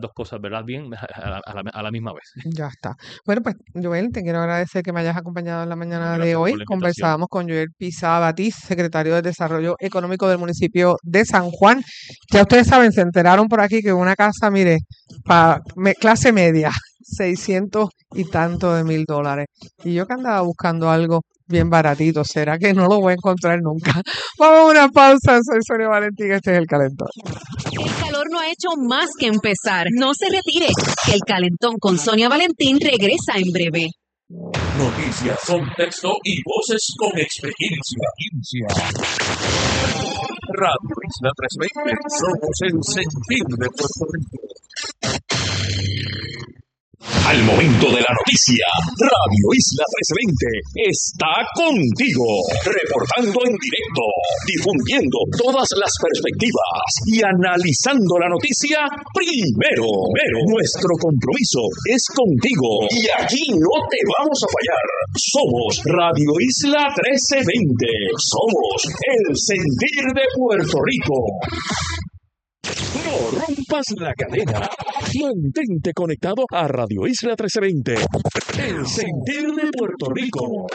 dos cosas, ¿verdad? Bien a la misma vez. Ya está. Bueno, pues, Joel, te quiero agradecer que me hayas acompañado en la mañana de Gracias por hoy. la invitación. Conversábamos con Joel Pizá Batiz, secretario de Desarrollo Económico del municipio de San Juan. Ya ustedes saben, se enteraron por aquí que una casa, mire, para clase media, 600 y tanto de $1,000. Y yo que andaba buscando algo bien baratito, ¿será que no lo voy a encontrar nunca? Vamos a una pausa. Soy Sonia Valentín, este es El Calentón. El calor no ha hecho más que empezar. No se retire, que El Calentón con Sonia Valentín regresa en breve. Noticias, contexto y voces con experiencia. Radio Isla 320, somos el sentir de Puerto Rico. Al momento de la noticia, Radio Isla 1320 está contigo, reportando en directo, difundiendo todas las perspectivas y analizando la noticia primero. Nuestro compromiso es contigo y aquí no te vamos a fallar. Somos Radio Isla 1320, somos el sentir de Puerto Rico. No rompas la cadena. Mantente conectado a Radio Isla 1320. El sentir de Puerto Rico.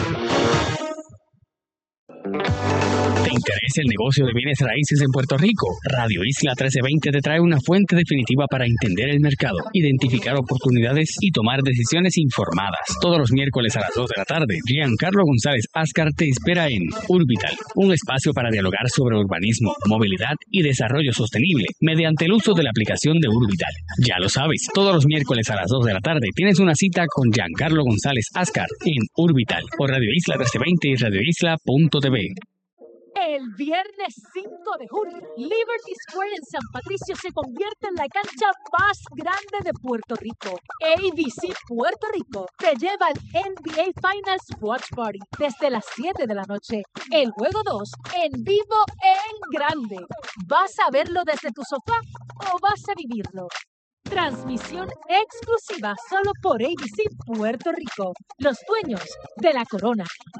¿Te interesa el negocio de bienes raíces en Puerto Rico? Radio Isla 1320 te trae una fuente definitiva para entender el mercado, identificar oportunidades y tomar decisiones informadas. Todos los miércoles a las 2 de la tarde, Giancarlo González Ascar te espera en Urbital, un espacio para dialogar sobre urbanismo, movilidad y desarrollo sostenible mediante el uso de la aplicación de Urbital. Ya lo sabes, todos los miércoles a las 2 de la tarde tienes una cita con Giancarlo González Ascar en Urbital por Radio Isla 1320 y radioisla.tv. El viernes 5 de junio, Liberty Square en San Patricio se convierte en la cancha más grande de Puerto Rico. ABC Puerto Rico te lleva al NBA Finals Watch Party desde las 7 de la noche. El juego 2 en vivo en grande. ¿Vas a verlo desde tu sofá o vas a vivirlo? Transmisión exclusiva solo por ABC Puerto Rico, los dueños de la corona.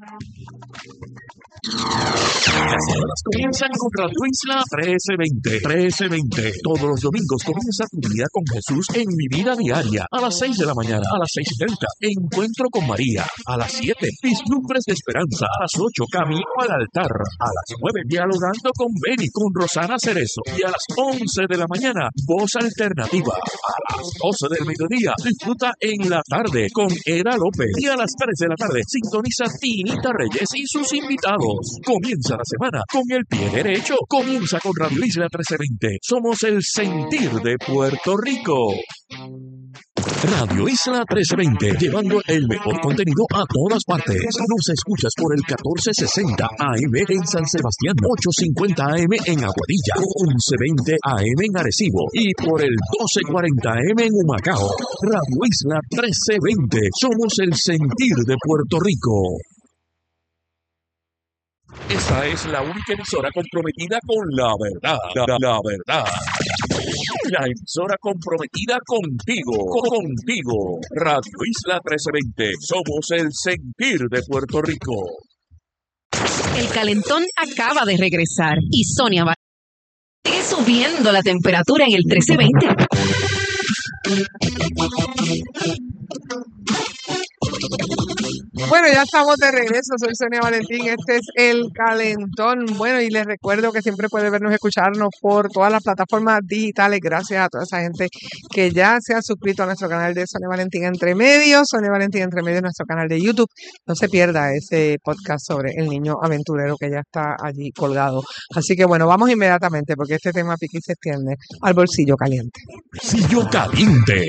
Las horas comienzan con Radio Isla 1320. Todos los domingos comienza tu día con Jesús en Mi Vida Diaria. A las 6 de la mañana, a las 6:30, Encuentro con María. A las 7, Vislumbres de Esperanza. A las 8, Camino al Altar. A las 9, Dialogando con Beni, con Rosana Cerezo. Y a las 11 de la mañana, Voz Alternativa. A las 12 del mediodía, disfruta En la Tarde con Era López. Y a las 3 de la tarde, sintoniza Tinita Reyes y sus invitados. Comienza la semana con el pie derecho. Comienza con Radio Isla 1320. Somos el sentir de Puerto Rico. Radio Isla 1320, llevando el mejor contenido a todas partes. Nos escuchas por el 1460 AM en San Sebastián, 850 AM en Aguadilla, 1120 AM en Arecibo y por el 1240 AM en Humacao. Radio Isla 1320, somos el sentir de Puerto Rico. Esta es la única emisora comprometida con la verdad. La verdad. La emisora comprometida contigo. Radio Isla 1320. Somos el sentir de Puerto Rico. El calentón acaba de regresar y Sonia va sigue subiendo la temperatura en el 1320. Bueno, ya estamos de regreso. Soy Sonia Valentín. Este es El Calentón. Bueno, y les recuerdo que siempre puede vernos y escucharnos por todas las plataformas digitales. Gracias a toda esa gente que ya se ha suscrito a nuestro canal de Sonia Valentín Entre Medios. Sonia Valentín Entre Medios, nuestro canal de YouTube. No se pierda ese podcast sobre el niño aventurero que ya está allí colgado. Así que bueno, vamos inmediatamente porque este tema pique y se extiende al bolsillo caliente. Bolsillo caliente.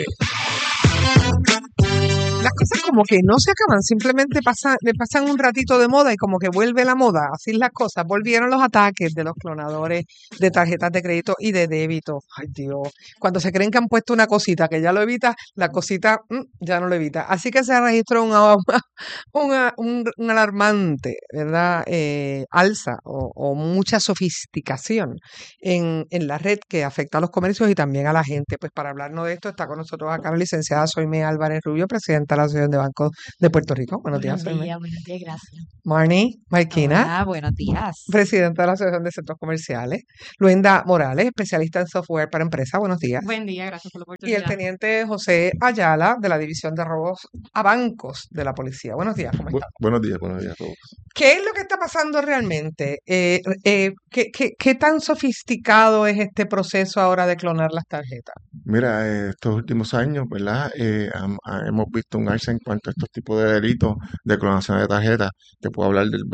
Las cosas como que no se acaban, simplemente le pasan un ratito de moda y como que vuelve la moda, así las cosas. Volvieron los ataques de los clonadores de tarjetas de crédito y de débito. Ay, Dios, cuando se creen que han puesto una cosita que ya lo evita, la cosita ya no lo evita. Así que se registró un alarmante, ¿verdad? Alza o mucha sofisticación en la red que afecta a los comercios y también a la gente. Pues para hablarnos de esto está con nosotros acá la licenciada Soimé Álvarez Rubio, presidenta presidenta de la Asociación de Bancos de Puerto Rico. Buenos días, Buenos Soyme. buenos días, gracias. Marnie Marquina, Hola, buenos días. presidenta de la Asociación de Centros Comerciales. Luenda Morales, especialista en software para empresas. Buenos días. Buen día, gracias por la Y el oportunidad. teniente José Ayala, de la División de Robos a Bancos de la Policía. Buenos días, ¿cómo están? Buenos días a todos. ¿Qué es lo que está pasando realmente? ¿Qué tan sofisticado es este proceso ahora de clonar las tarjetas? Mira, estos últimos años, ¿verdad? Hemos visto un alza en cuanto a estos tipos de delitos de clonación de tarjetas. Te puedo hablar del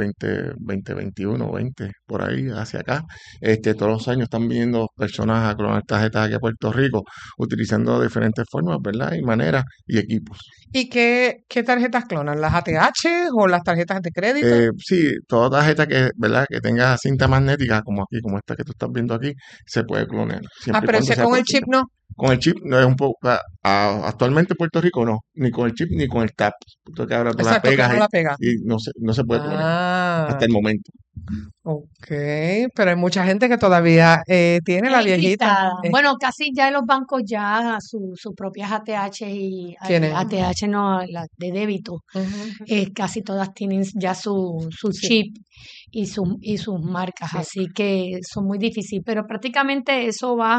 2021, 20, por ahí, hacia acá. Todos los años están viniendo personas a clonar tarjetas aquí a Puerto Rico, utilizando diferentes formas, ¿verdad? Y maneras y equipos. ¿Y qué tarjetas clonan? ¿Las ATH o las tarjetas de crédito? Sí, toda tarjeta ¿verdad? Que tenga cinta magnética, como aquí, como esta que tú estás viendo aquí, se puede clonar. Siempre y pero cuando ese sea con por el chip cinta. no. Con el chip no es un poco. Actualmente en Puerto Rico no, ni con el chip ni con el tap. Porque ahora tú la Exacto, que pegas no la pega. y no se puede clonar hasta Ah, el momento. ok. Pero hay mucha gente que todavía tiene la Es viejita. encriptada. Bueno, casi ya los bancos ya sus propias ATH y Tienen. ATH no, las de débito, Ujú. casi todas tienen ya su Sí. chip y sus marcas, Sí. así que son muy difíciles, pero prácticamente eso va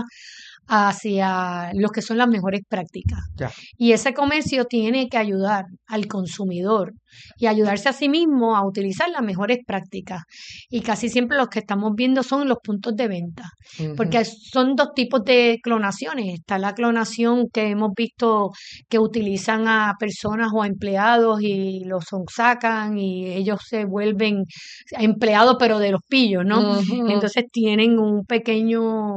hacia los que son las mejores prácticas. Ya. Y ese comercio tiene que ayudar al consumidor y ayudarse a sí mismo a utilizar las mejores prácticas. Y casi siempre los que estamos viendo son los puntos de venta, porque Ujú. son dos tipos de clonaciones. Está la clonación que hemos visto que utilizan a personas o a empleados y los sacan y ellos se vuelven empleados pero de los pillos, ¿no? Ujú. Entonces tienen un pequeño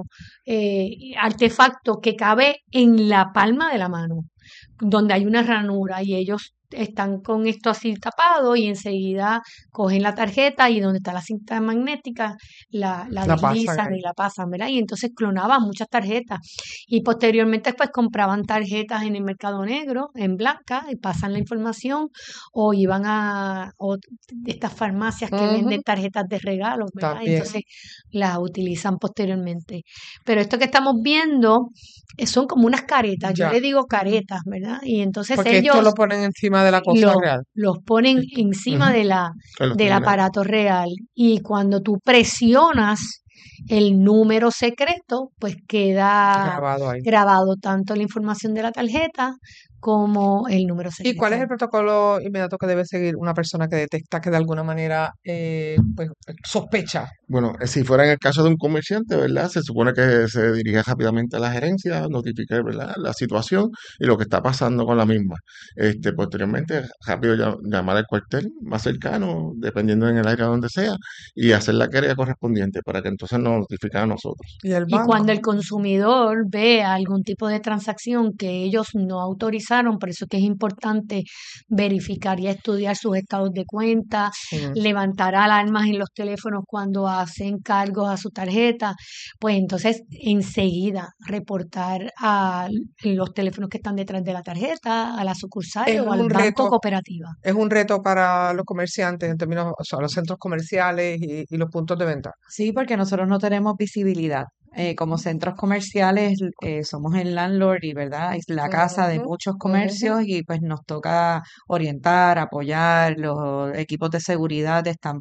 artefacto que cabe en la palma de la mano, donde hay una ranura y ellos están con esto así tapado y enseguida cogen la tarjeta y donde está la cinta magnética la La pasan deslizan ahí. y la pasan, ¿verdad? Y entonces clonaban muchas tarjetas y posteriormente pues compraban tarjetas en el mercado negro, en blanca, y pasan la información o iban a estas farmacias que venden Ujú. tarjetas de regalo, ¿verdad? También. Entonces las utilizan posteriormente. Pero esto que estamos viendo son como unas caretas, yo Ya. le digo caretas, ¿verdad? Y entonces Porque esto lo ellos ponen encima de la cosa real. los ponen encima Ujú. de Es lo del estoy mirando. aparato real y cuando tú presionas el número secreto, pues queda Grabado ahí. grabado tanto la información de la tarjeta como el número ¿Y cuál es secreto. el protocolo inmediato que debe seguir una persona que detecta que de alguna manera pues, sospecha? Bueno, si fuera en el caso de un comerciante, ¿verdad? Se supone que se dirige rápidamente a la gerencia, notifique, ¿verdad? La situación y lo que está pasando con la misma. Posteriormente, rápido llamar al cuartel más cercano, dependiendo en el área donde sea, y hacer la querella correspondiente para que entonces nos notifiquen a nosotros. ¿Y el Y banco? cuando el consumidor ve algún tipo de transacción que ellos no autorizaron, por eso es que es importante verificar y estudiar sus estados de cuenta, levantar alarmas en los teléfonos cuando hacen cargos a su tarjeta, pues entonces enseguida reportar a los teléfonos que están detrás de la tarjeta, a la sucursal Es o al un banco reto, cooperativa. es un reto para los comerciantes en términos, o sea, los centros comerciales y los puntos de venta. Sí, porque nosotros no tenemos visibilidad. Como centros comerciales somos el landlord y, ¿verdad? Es la casa de Ujú, muchos ujú. comercios y pues nos toca orientar, apoyar. Los equipos de seguridad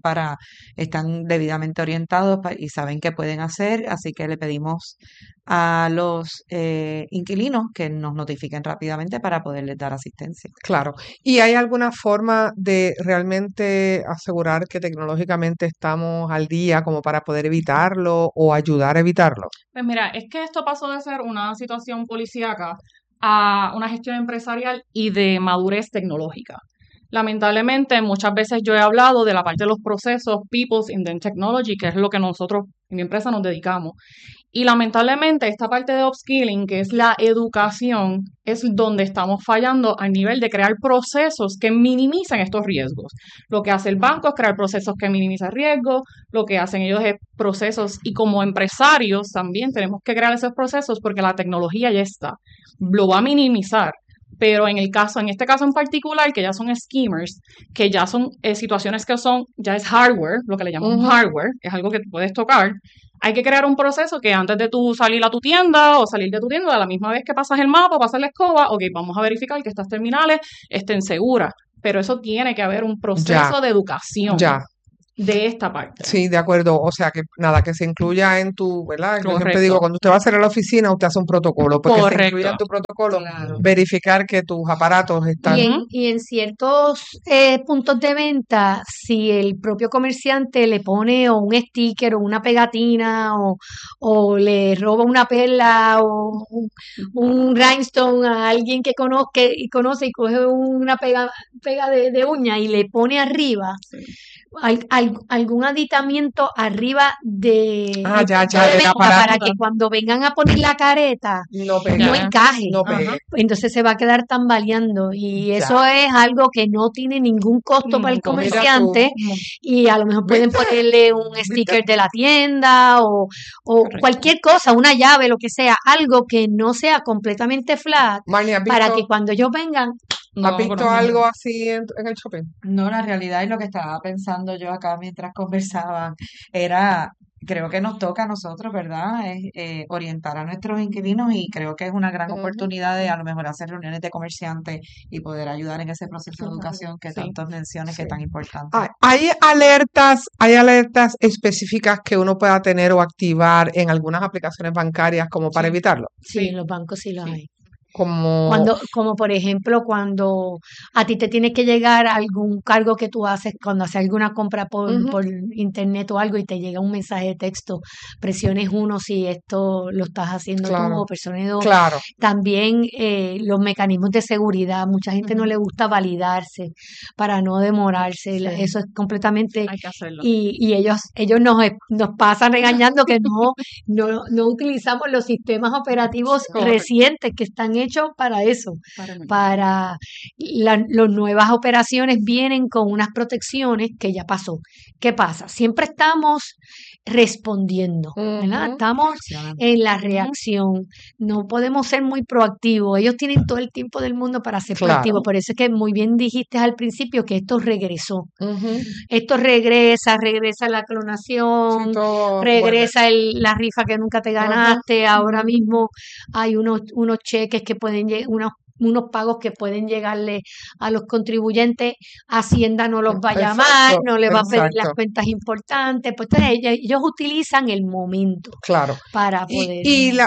están debidamente orientados y saben qué pueden hacer, así que le pedimos a los inquilinos que nos notifiquen rápidamente para poderles dar asistencia. Claro. ¿Y hay alguna forma de realmente asegurar que tecnológicamente estamos al día como para poder evitarlo o ayudar a evitarlo? Pues mira, es que esto pasó de ser una situación policíaca a una gestión empresarial y de madurez tecnológica. Lamentablemente, muchas veces yo he hablado de la parte de los procesos, People's in the Technology, que es lo que nosotros en mi empresa nos dedicamos. Y lamentablemente, esta parte de upskilling, que es la educación, es donde estamos fallando a nivel de crear procesos que minimizan estos riesgos. Lo que hace el banco es crear procesos que minimizan riesgos, lo que hacen ellos es procesos, y como empresarios también tenemos que crear esos procesos porque la tecnología ya está, lo va a minimizar, Pero en este caso en particular, que ya son schemers, que ya son situaciones que ya es hardware, lo que le llamamos hardware, es algo que tú puedes tocar. Hay que crear un proceso que antes de tú salir a tu tienda o salir de tu tienda, a la misma vez que pasas el mapa, pasas la escoba, ok, vamos a verificar que estas terminales estén seguras. Pero eso tiene que haber un proceso de educación de esta parte. Sí, de acuerdo. O sea, que nada, que se incluya en tu, ¿verdad? Yo siempre Correcto. digo, cuando usted va a hacer a la oficina, usted hace un protocolo, porque se incluya en Correcto. tu protocolo verificar que tus aparatos están... Y en ciertos puntos de venta, si el propio comerciante le pone o un sticker o una pegatina o le roba una perla o un rhinestone a alguien que conoce y coge una pega de uña y le pone arriba algún aditamiento arriba de venta para que cuando vengan a poner la careta no encaje. Entonces se va a quedar tambaleando y eso es algo que no tiene ningún costo para el comerciante y a lo mejor pueden ponerle un sticker de la tienda o cualquier cosa, una llave, lo que sea, algo que no sea completamente flat para que cuando ellos vengan... ¿Has visto algo así en el shopping? No, la realidad y lo que estaba pensando yo acá mientras conversaban era, creo que nos toca a nosotros, ¿verdad? Es orientar a nuestros inquilinos y creo que es una gran oportunidad de a lo mejor hacer reuniones de comerciantes y poder ayudar en ese proceso de educación que tantos menciones que es tan importante. ¿Hay alertas específicas que uno pueda tener o activar en algunas aplicaciones bancarias como para evitarlo? Sí, en los bancos sí los hay. Como por ejemplo, cuando a ti te tiene que llegar algún cargo que tú haces, cuando haces alguna compra por internet o algo y te llega un mensaje de texto, presiones 1 si esto lo estás haciendo tú o presiones 2. También los mecanismos de seguridad, mucha gente no le gusta validarse para no demorarse, eso es completamente... Hay que hacerlo. Y ellos nos pasan regañando que no utilizamos los sistemas operativos recientes que están hechos para eso, para las nuevas operaciones vienen con unas protecciones que ya pasó. ¿Qué pasa? Siempre estamos respondiendo, ¿verdad? Estamos en la reacción, no podemos ser muy proactivos, ellos tienen todo el tiempo del mundo para ser proactivos, por eso es que muy bien dijiste al principio que esto regresó, esto regresa la clonación, regresa la rifa que nunca te ganaste, ahora mismo hay unos cheques que pueden llegar, unos pagos que pueden llegarle a los contribuyentes, Hacienda no los va a llamar, no le va a pedir las cuentas importantes, pues entonces ellos utilizan el momento para poder...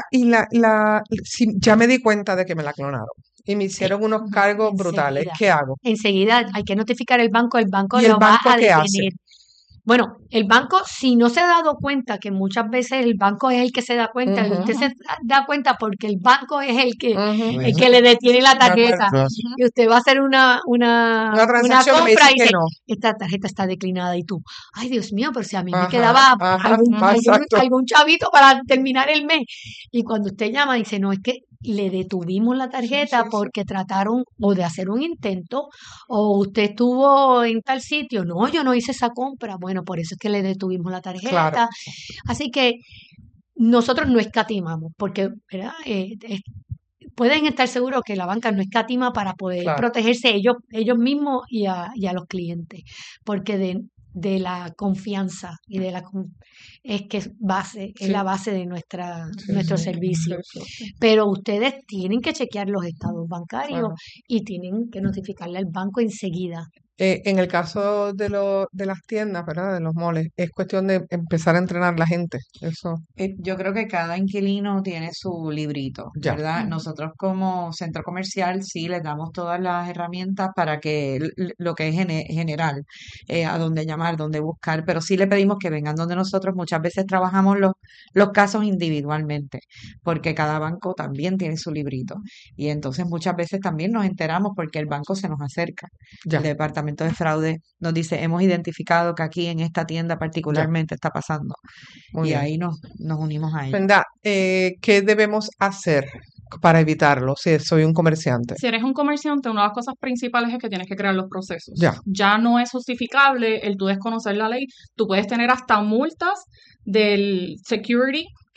Ya me di cuenta de que me la clonaron y me hicieron unos cargos brutales, ¿qué hago? Enseguida hay que notificar al banco lo va a detener. Bueno, el banco, si no se ha dado cuenta, que muchas veces el banco es el que se da cuenta, usted se da cuenta porque el banco es el que le detiene la tarjeta. Y usted va a hacer una compra y dice, esta tarjeta está declinada y tú, ay Dios mío, pero si a mí me quedaba algún chavito para terminar el mes. Y cuando usted llama dice, no, es que le detuvimos la tarjeta porque trataron o de hacer un intento o usted estuvo en tal sitio. No, yo no hice esa compra. Bueno, por eso es que le detuvimos la tarjeta. Así que nosotros no escatimamos porque, ¿verdad? Pueden estar seguros que la banca no escatima para poder protegerse ellos mismos y a los clientes, porque de la confianza y es que es la base de nuestro servicio. Pero ustedes tienen que chequear los estados bancarios y tienen que notificarle al banco enseguida. En el caso de las tiendas, ¿verdad? De los malls, es cuestión de empezar a entrenar la gente. Eso. Yo creo que cada inquilino tiene su librito, ¿verdad? Nosotros como centro comercial sí les damos todas las herramientas para que lo que es general, a dónde llamar, dónde buscar, pero sí le pedimos que vengan donde nosotros. Muchas veces trabajamos los casos individualmente, porque cada banco también tiene su librito. Y entonces muchas veces también nos enteramos porque el banco se nos acerca. El departamento de fraude nos dice, hemos identificado que aquí en esta tienda particularmente está pasando. Muy bien. Ahí nos unimos a ellos. Brenda, ¿qué debemos hacer para evitarlo si soy un comerciante? Si eres un comerciante, una de las cosas principales es que tienes que crear los procesos. Ya no es justificable el tú desconocer la ley. Tú puedes tener hasta multas del security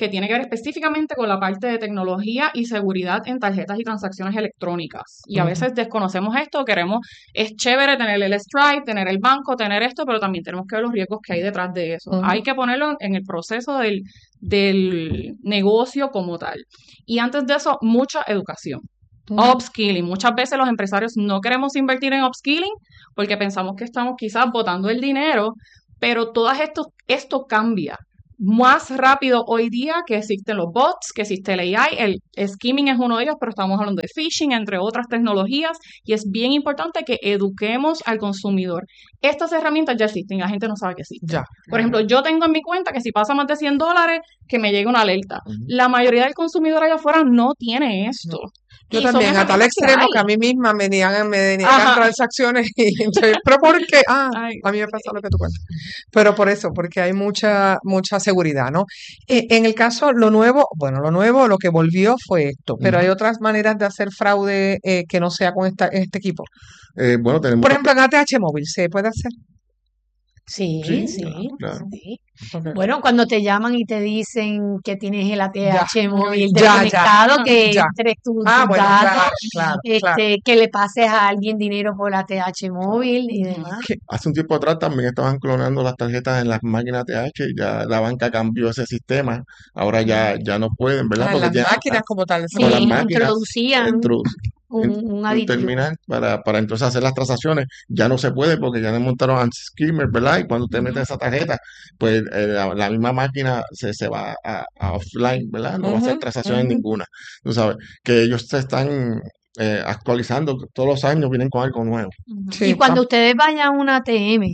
que tiene que ver específicamente con la parte de tecnología y seguridad en tarjetas y transacciones electrónicas. Y a veces desconocemos esto, es chévere tener el Stripe, tener el banco, tener esto, pero también tenemos que ver los riesgos que hay detrás de eso. Hay que ponerlo en el proceso del negocio como tal. Y antes de eso, mucha educación. Upskilling. Muchas veces los empresarios no queremos invertir en upskilling porque pensamos que estamos quizás botando el dinero, pero todo esto cambia más rápido hoy día, que existen los bots, que existe el AI, el skimming es uno de ellos, pero estamos hablando de phishing, entre otras tecnologías, y es bien importante que eduquemos al consumidor. Estas herramientas ya existen y la gente no sabe que existen. Por ejemplo, yo tengo en mi cuenta que si pasa más de $100, que me llegue una alerta. La mayoría del consumidor allá afuera no tiene esto. Yo también, a tal extremo que a mí misma me niegan transacciones y entonces, ¿pero por qué? A mí me pasa lo que tú cuentas. Pero por eso, porque hay mucha seguridad, ¿no? En el caso, lo nuevo, lo que volvió fue esto, pero hay otras maneras de hacer fraude que no sea con este equipo. Bueno, tenemos... Por ejemplo, en ATH móvil, ¿se puede hacer? Sí. Claro. Okay. Bueno, cuando te llaman y te dicen que tienes el ATH móvil Ya, desconectado, que ya. entres tus Bueno, datos, claro. que le pases a alguien dinero por ATH móvil y demás. Hace un tiempo atrás también estaban clonando las tarjetas en las máquinas TH y ya la banca cambió ese sistema. Ahora ya no pueden, ¿verdad? Ah, Porque las ya máquinas como tal. Sí, con las máquinas introducían un aditivo. terminal para entonces hacer las transacciones. Ya no se puede porque ya le montaron anti-skimmer, ¿verdad? Y cuando usted mete esa tarjeta, pues la misma máquina se va a offline, ¿verdad? No va a hacer transacciones ninguna. Tú sabes, que ellos se están actualizando todos los años, vienen con algo nuevo. Sí, Y cuando ustedes vayan a una ATM,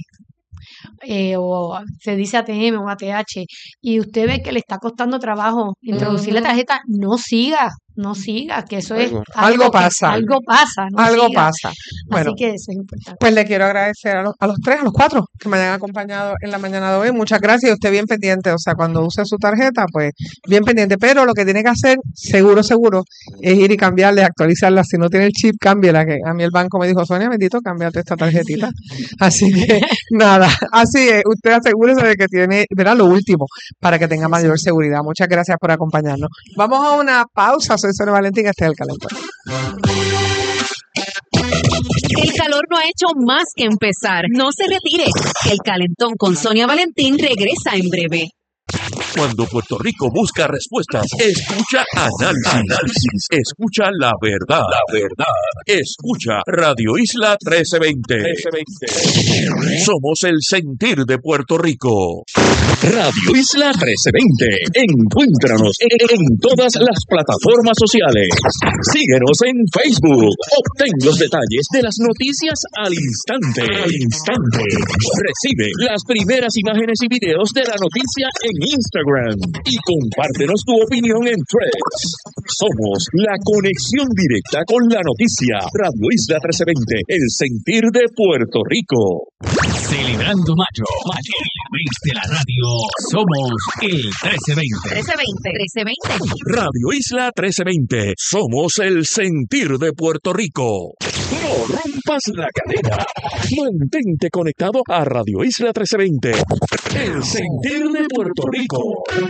o se dice ATM o ATH, y usted ve que le está costando trabajo introducir la tarjeta, no siga, que eso es algo pasa. Algo pasa. No algo siga. pasa. Bueno, Así que eso es importante. pues le quiero agradecer a los 4 que me hayan acompañado en la mañana de hoy. Muchas gracias y usted bien pendiente, o sea, cuando use su tarjeta, pues bien pendiente, pero lo que tiene que hacer, seguro, es ir y cambiarle, actualizarla. Si no tiene el chip, cámbiela, que a mí el banco me dijo, Sonia, bendito, cámbiate esta tarjetita. Así que, nada, así es, usted asegúrese de que tiene, verá, lo último, para que tenga mayor seguridad. Muchas gracias por acompañarnos. Vamos a una pausa, soy Sonia Valentín, este es El Calentón. El calor no ha hecho más que empezar. No se retire. El Calentón con Sonia Valentín regresa en breve. Cuando Puerto Rico busca respuestas, escucha análisis. Escucha la verdad. Escucha Radio Isla 1320. Somos el sentir de Puerto Rico. Radio Isla 1320. Encuéntranos en todas las plataformas sociales. Síguenos en Facebook. Obtén los detalles de las noticias al instante. Recibe las primeras imágenes y videos de la noticia en Instagram y compártenos tu opinión en Threads. Somos la conexión directa con la noticia. Radio Isla 1320, el sentir de Puerto Rico. Celebrando mayo, el mes de la radio, somos el 1320. 1320. Radio Isla 1320, somos el sentir de Puerto Rico. No rompas la cadena. Mantente conectado a Radio Isla 1320, el sentir de Puerto Rico.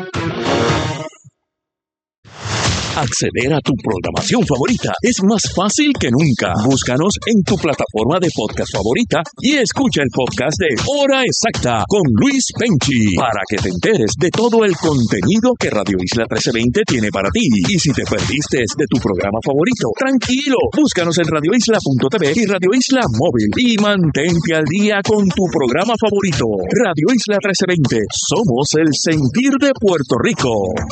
Acceder a tu programación favorita es más fácil que nunca. Búscanos en tu plataforma de podcast favorita y escucha el podcast de Hora Exacta con Luis Penchi para que te enteres de todo el contenido que Radio Isla 1320 tiene para ti. Y si te perdiste de tu programa favorito, tranquilo, búscanos en radioisla.tv y Radio Isla Móvil y mantente al día con tu programa favorito. Radio Isla 1320, somos el sentir de Puerto Rico.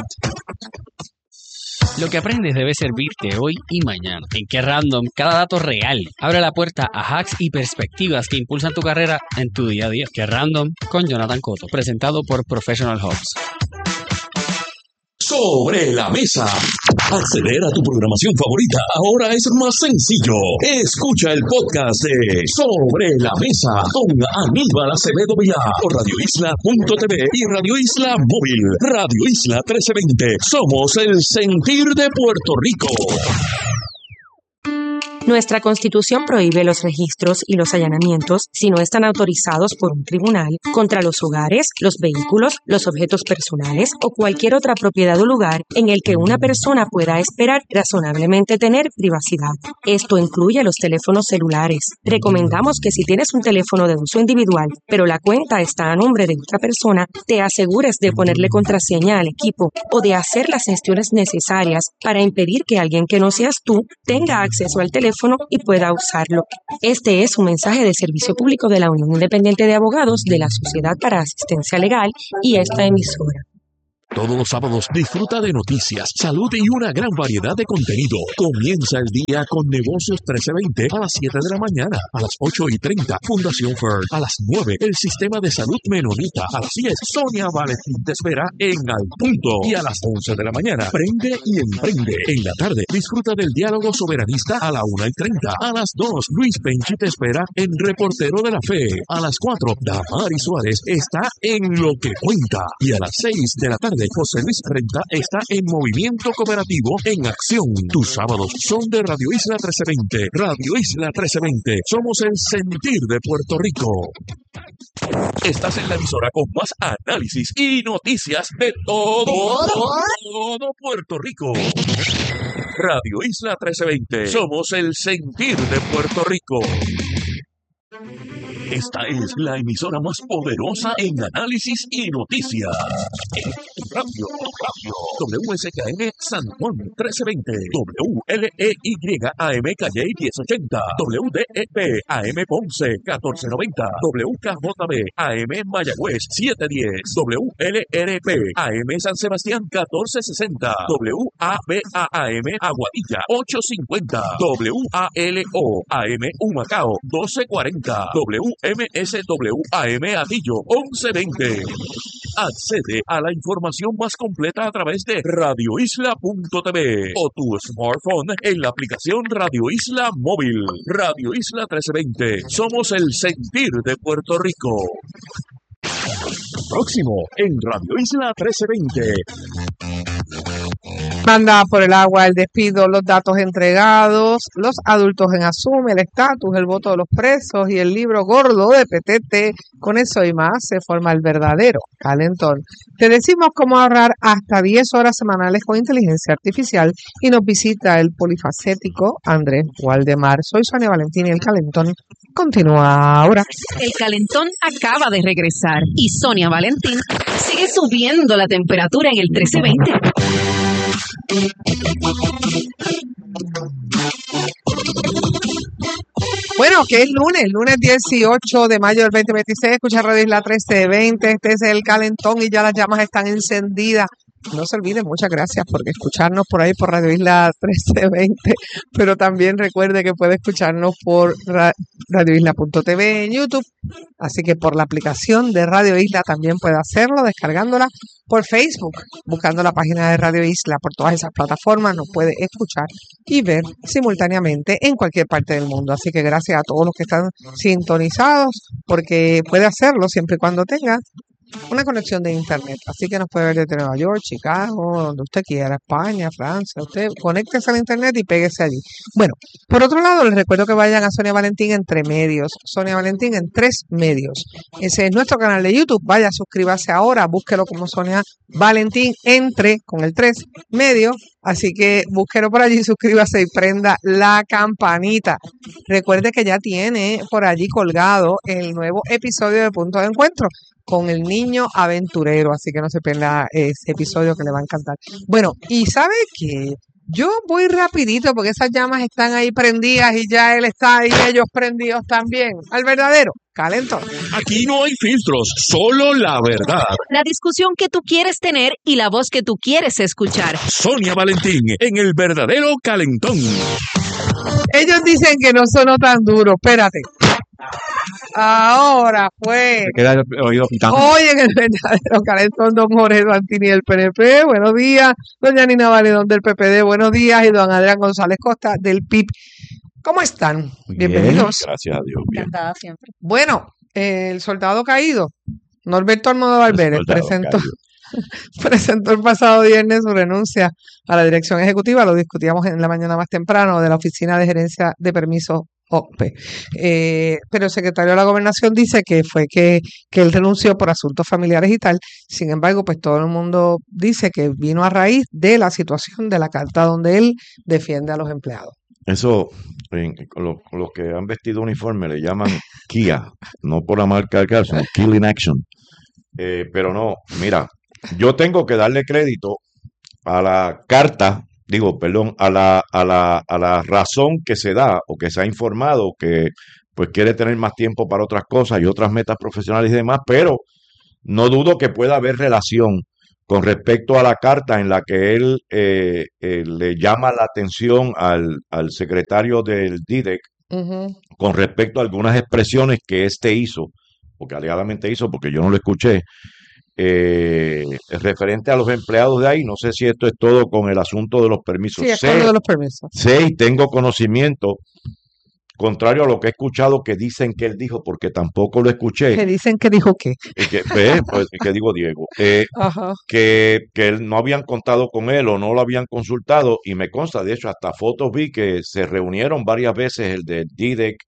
Lo que aprendes debe servirte hoy y mañana. En Que Random, cada dato real abre la puerta a hacks y perspectivas que impulsan tu carrera en tu día a día. Que Random con Jonathan Cotto, presentado por Professional Hubs. Sobre la mesa. Acceder a tu programación favorita ahora es más sencillo. Escucha el podcast de Sobre la Mesa con Aníbal Acevedo Vilá por radioisla.tv y Radio Isla Móvil. Radio Isla 1320. Somos el sentir de Puerto Rico. Nuestra Constitución prohíbe los registros y los allanamientos si no están autorizados por un tribunal contra los hogares, los vehículos, los objetos personales o cualquier otra propiedad o lugar en el que una persona pueda esperar razonablemente tener privacidad. Esto incluye los teléfonos celulares. Recomendamos que si tienes un teléfono de uso individual, pero la cuenta está a nombre de otra persona, te asegures de ponerle contraseña al equipo o de hacer las gestiones necesarias para impedir que alguien que no seas tú tenga acceso al teléfono y pueda usarlo. Este es un mensaje de servicio público de la Unión Independiente de Abogados de la Sociedad para Asistencia Legal y esta emisora. Todos los sábados disfruta de noticias, salud y una gran variedad de contenido. Comienza el día con Negocios 1320 a las 7 de la mañana, a las 8:30 Fundación Ferd, a las 9 el Sistema de Salud Menonita, a las 10 Sonia Valentín te espera en Al Punto y a las 11 de la mañana Prende y Emprende. En la tarde disfruta del diálogo soberanista a la 1:30, a las 2 Luis Penchi te espera en Reportero de la Fe, a las 4 Damari Suárez está en Lo que Cuenta y a las 6 de la tarde José Luis Renta está en Movimiento Cooperativo en Acción. Tus sábados son de Radio Isla 1320. Radio Isla 1320. Somos el sentir de Puerto Rico. Estás en la emisora con más análisis y noticias de todo Puerto Rico. Radio Isla 1320. Somos el sentir de Puerto Rico. Esta es la emisora más poderosa en análisis y noticias. Radio WSKN San Juan 1320, WLEY AM Calley 1080, WDEP AM Ponce 1490, WKJB AM Mayagüez 710, WLRP AM San Sebastián 1460, WABA AM Aguadilla 850, WALO AM Humacao 1240, WMSW AM Atillo 1120. Accede a la información más completa a través de radioisla.tv o tu smartphone en la aplicación Radio Isla Móvil. Radio Isla 1320. Somos el sentir de Puerto Rico. Próximo en Radio Isla 1320. Manda por el agua el despido, los datos entregados, los adultos en asume, el estatus, el voto de los presos y el libro gordo de PTT. Con eso y más se forma el verdadero calentón. Te decimos cómo ahorrar hasta 10 horas semanales con inteligencia artificial y nos visita el polifacético Andrés Waldemar. Soy Sonia Valentín y el calentón continúa ahora. El calentón acaba de regresar y Sonia Valentín sigue subiendo la temperatura en el 1320. Bueno, que es lunes 18 de mayo del 2026, escucha Radio Isla 1320, este es el calentón y ya las llamas están encendidas. No se olviden, muchas gracias por escucharnos por ahí por Radio Isla 1320, pero también recuerde que puede escucharnos por radioisla.tv en YouTube, así que por la aplicación de Radio Isla también puede hacerlo, descargándola por Facebook, buscando la página de Radio Isla, por todas esas plataformas nos puede escuchar y ver simultáneamente en cualquier parte del mundo. Así que gracias a todos los que están sintonizados, porque puede hacerlo siempre y cuando tenga una conexión de internet, así que nos puede ver desde Nueva York, Chicago, donde usted quiera, España, Francia, usted conéctese al internet y péguese allí. Bueno, por otro lado, les recuerdo que vayan a Sonia Valentín Entre Medios, Sonia Valentín en 3 medios. Ese es nuestro canal de YouTube, vaya, suscríbase ahora, búsquelo como Sonia Valentín Entre, con el 3 medio, así que búsquelo por allí, suscríbase y prenda la campanita. Recuerde que ya tiene por allí colgado el nuevo episodio de Punto de Encuentro con el niño aventurero, así que no se pierda ese episodio que le va a encantar. Bueno, y ¿sabe qué? Yo voy rapidito porque esas llamas están ahí prendidas y ya él está ahí, ellos prendidos también. Al verdadero calentón. Aquí no hay filtros, solo la verdad. La discusión que tú quieres tener y la voz que tú quieres escuchar. Sonia Valentín en el verdadero calentón. Ellos dicen que no sonó tan duro, espérate. Ahora fue. Queda el oído pitando. Hoy en el verdadero calentón, don Jorge Santini del PNP, buenos días. Doña Nina Valedón del PPD, buenos días. Y don Adrián González Costa del PIB. ¿Cómo están? Bienvenidos. Gracias a Dios. Bien. Encantada siempre. Bueno, el soldado caído, Norberto Almodóvar Vélez, presentó presentó el pasado viernes su renuncia a la dirección ejecutiva. Lo discutíamos en la mañana más temprano de la Oficina de Gerencia de Permisos OCPE. Pero el secretario de la Gobernación dice que fue que él renunció por asuntos familiares y tal. Sin embargo, pues todo el mundo dice que vino a raíz de la situación de la carta donde él defiende a los empleados. Eso, los que han vestido uniforme le llaman Kia, no por la marca del carro, sino Kill in Action. Pero no, mira, yo tengo que darle crédito a la carta, a la razón que se da o que se ha informado que pues quiere tener más tiempo para otras cosas y otras metas profesionales y demás, pero no dudo que pueda haber relación con respecto a la carta en la que él le llama la atención al secretario del DIDEC con respecto a algunas expresiones que éste hizo, porque alegadamente hizo, porque yo no lo escuché, referente a los empleados de ahí. No sé si esto es todo con el asunto de los permisos. Sí, es todo de los permisos. Sé y tengo conocimiento, contrario a lo que he escuchado que dicen que él dijo, porque tampoco lo escuché. Que dicen que dijo qué. Que digo Diego, que no habían contado con él o no lo habían consultado, y me consta, de hecho, hasta fotos vi que se reunieron varias veces el de DIDEC,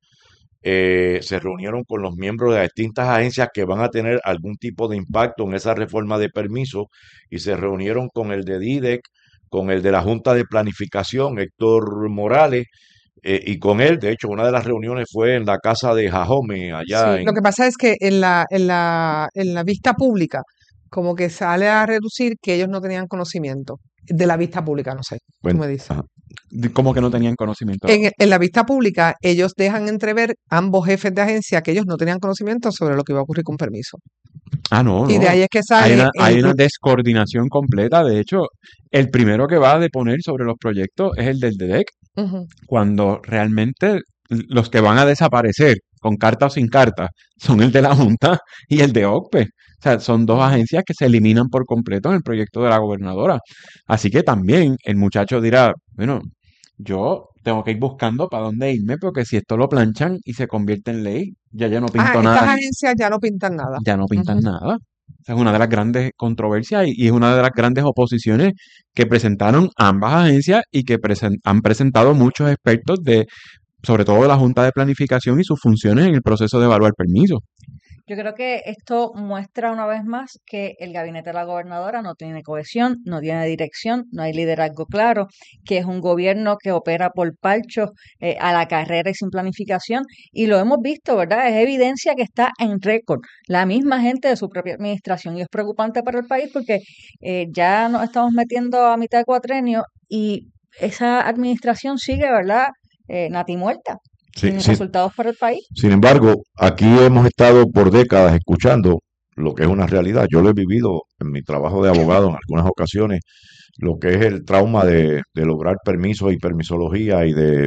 se reunieron con los miembros de las distintas agencias que van a tener algún tipo de impacto en esa reforma de permiso, y se reunieron con el de DIDEC, con el de la Junta de Planificación, Héctor Morales, y con él. De hecho, una de las reuniones fue en la casa de Jajome, allá Sí, lo que pasa es que en la vista pública, como que sale a reducir que ellos no tenían conocimiento de la vista pública, no sé, tú Bueno, me dices. Como que no tenían conocimiento. En la vista pública, ellos dejan entrever, ambos jefes de agencia, que ellos no tenían conocimiento sobre lo que iba a ocurrir con permiso. No, Y de no. ahí es que sale Hay una descoordinación completa. De hecho, el primero que va a deponer sobre los proyectos es el del DEDEC, Ujú. cuando realmente los que van a desaparecer, con carta o sin carta, son el de la Junta y el de OCPE. O sea, son dos agencias que se eliminan por completo en el proyecto de la gobernadora. Así que también el muchacho dirá, bueno, yo tengo que ir buscando para dónde irme, porque si esto lo planchan y se convierte en ley, ya no pinto Estas nada, agencias ya no pintan nada. ya no pintan Ujú. nada. Esa es una de las grandes controversias y es una de las grandes oposiciones que presentaron ambas agencias y que han presentado muchos expertos sobre todo de la Junta de Planificación y sus funciones en el proceso de evaluar permisos. Yo creo que esto muestra una vez más que el gabinete de la gobernadora no tiene cohesión, no tiene dirección, no hay liderazgo claro, que es un gobierno que opera por palchos, a la carrera y sin planificación, y lo hemos visto, ¿verdad? Es evidencia que está en récord la misma gente de su propia administración, y es preocupante para el país porque ya nos estamos metiendo a mitad de cuatrenio y esa administración sigue, ¿verdad? Nati muerta, Sí, sin sí. resultados para el país. Sin embargo, aquí hemos estado por décadas escuchando lo que es una realidad. Yo lo he vivido en mi trabajo de abogado en algunas ocasiones, lo que es el trauma de lograr permisos y permisología y de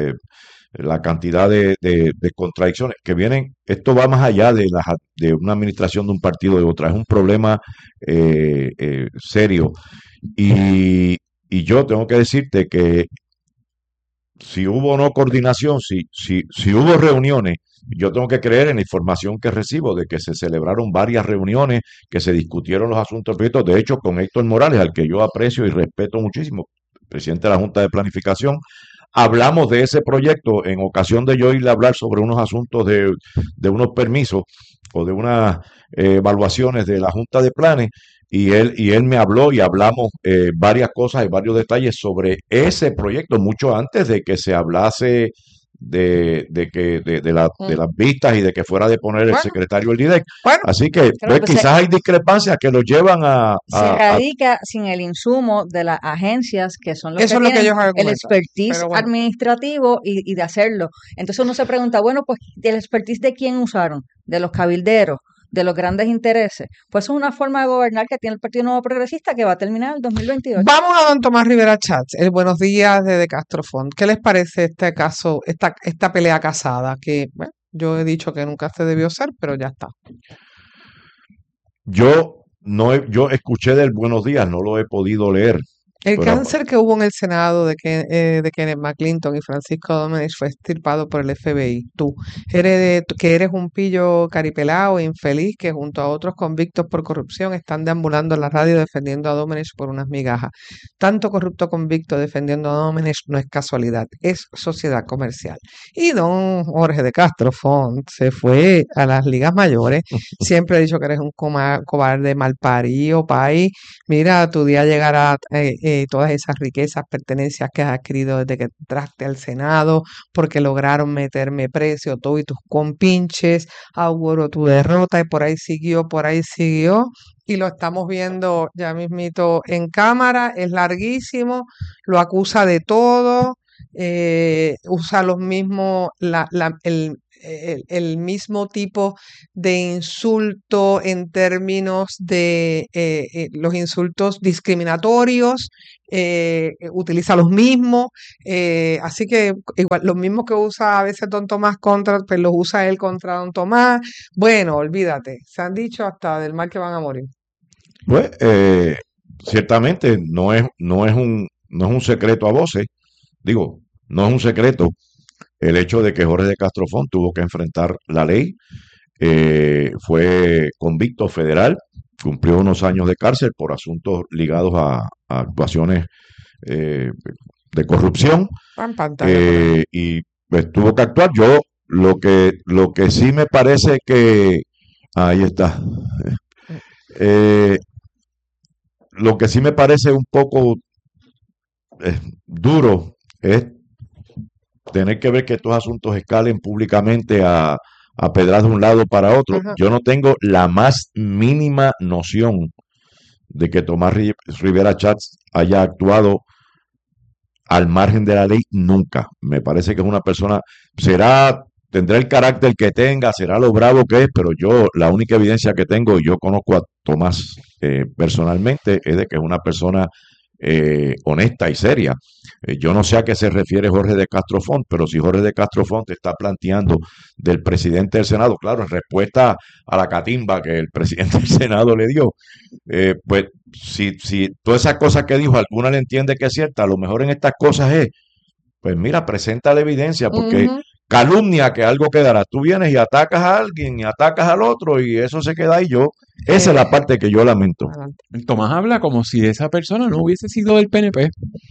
la cantidad de contradicciones que vienen. Esto va más allá de una administración de un partido o de otra. Es un problema serio. Y yo tengo que decirte que si hubo o no coordinación, si hubo reuniones, yo tengo que creer en la información que recibo de que se celebraron varias reuniones, que se discutieron los asuntos del proyecto. De hecho, con Héctor Morales, al que yo aprecio y respeto muchísimo, presidente de la Junta de Planificación, hablamos de ese proyecto en ocasión de yo irle a hablar sobre unos asuntos de unos permisos o de unas evaluaciones de la Junta de Planes. Y él me habló y hablamos varias cosas y varios detalles sobre ese proyecto, mucho antes de que se hablase de las vistas y de que fuera de poner el Bueno, secretario del DIDEC. bueno, Así que Claro, pues quizás hay discrepancias que los llevan se radica sin el insumo de las agencias que son los eso que es lo que tienen ellos el argumentan. expertise Pero bueno, administrativo y de hacerlo. Entonces uno se pregunta, bueno, pues el expertise de quién usaron, de los cabilderos, de los grandes intereses. Pues es una forma de gobernar que tiene el Partido Nuevo Progresista que va a terminar en el 2028. vamos a don Tomás Rivera Chats. Buenos días desde Castrofont. ¿Qué les parece este caso, esta pelea casada? Que bueno, yo he dicho que nunca se debió ser, pero ya está. Yo escuché del Buenos Días, no lo he podido leer. El Pero cáncer que hubo en el Senado de Kenneth McClinton y Francisco Domenech fue extirpado por el FBI. Tú que eres un pillo caripelado, infeliz, que junto a otros convictos por corrupción están deambulando en la radio defendiendo a Domenech por unas migajas. Tanto corrupto convicto defendiendo a Domenech no es casualidad, es sociedad comercial. Y don Jorge de Castro Font se fue a las ligas mayores. Siempre he dicho que eres un cobarde malparido, país. Mira, tu día llegará. Todas esas riquezas, pertenencias que has adquirido desde que entraste al Senado, porque lograron meterme precio, todo y tus compinches, auguro tu derrota, y por ahí siguió, y lo estamos viendo ya mismito en cámara, es larguísimo, lo acusa de todo, usa los mismos, el mismo tipo de insulto en términos de los insultos discriminatorios, utiliza los mismos, así que igual los mismos que usa a veces don Tomás contra, pues los usa él contra don Tomás. Bueno, olvídate, se han dicho hasta del mal que van a morir. pues ciertamente no es un secreto a voces, digo, no es un secreto el hecho de que Jorge de Castro Font tuvo que enfrentar la ley, fue convicto federal, cumplió unos años de cárcel por asuntos ligados a actuaciones de corrupción, En pantalla por ahí. y pues tuvo que actuar. Yo lo que sí me parece que ahí está. Eh, lo que sí me parece un poco duro es tener que ver que estos asuntos escalen públicamente a pedrar de un lado para otro. Ajá. Yo no tengo la más mínima noción de que Tomás Rivera Chats haya actuado al margen de la ley nunca. Me parece que es una persona, tendrá el carácter que tenga, será lo bravo que es, pero yo la única evidencia que tengo, y yo conozco a Tomás personalmente, es de que es una persona honesta y seria. Yo no sé a qué se refiere Jorge de Castro Font, pero si Jorge de Castro Font está planteando del presidente del Senado, claro, en respuesta a la catimba que el presidente del Senado le dio, pues si todas esas cosas que dijo, alguna le entiende que es cierta, a lo mejor en estas cosas es, pues mira, presenta la evidencia, porque Ujú. calumnia que algo quedará. Tú vienes y atacas a alguien y atacas al otro y eso se queda ahí. Esa es la parte que yo lamento. Tomás habla como si esa persona no hubiese sido del PNP,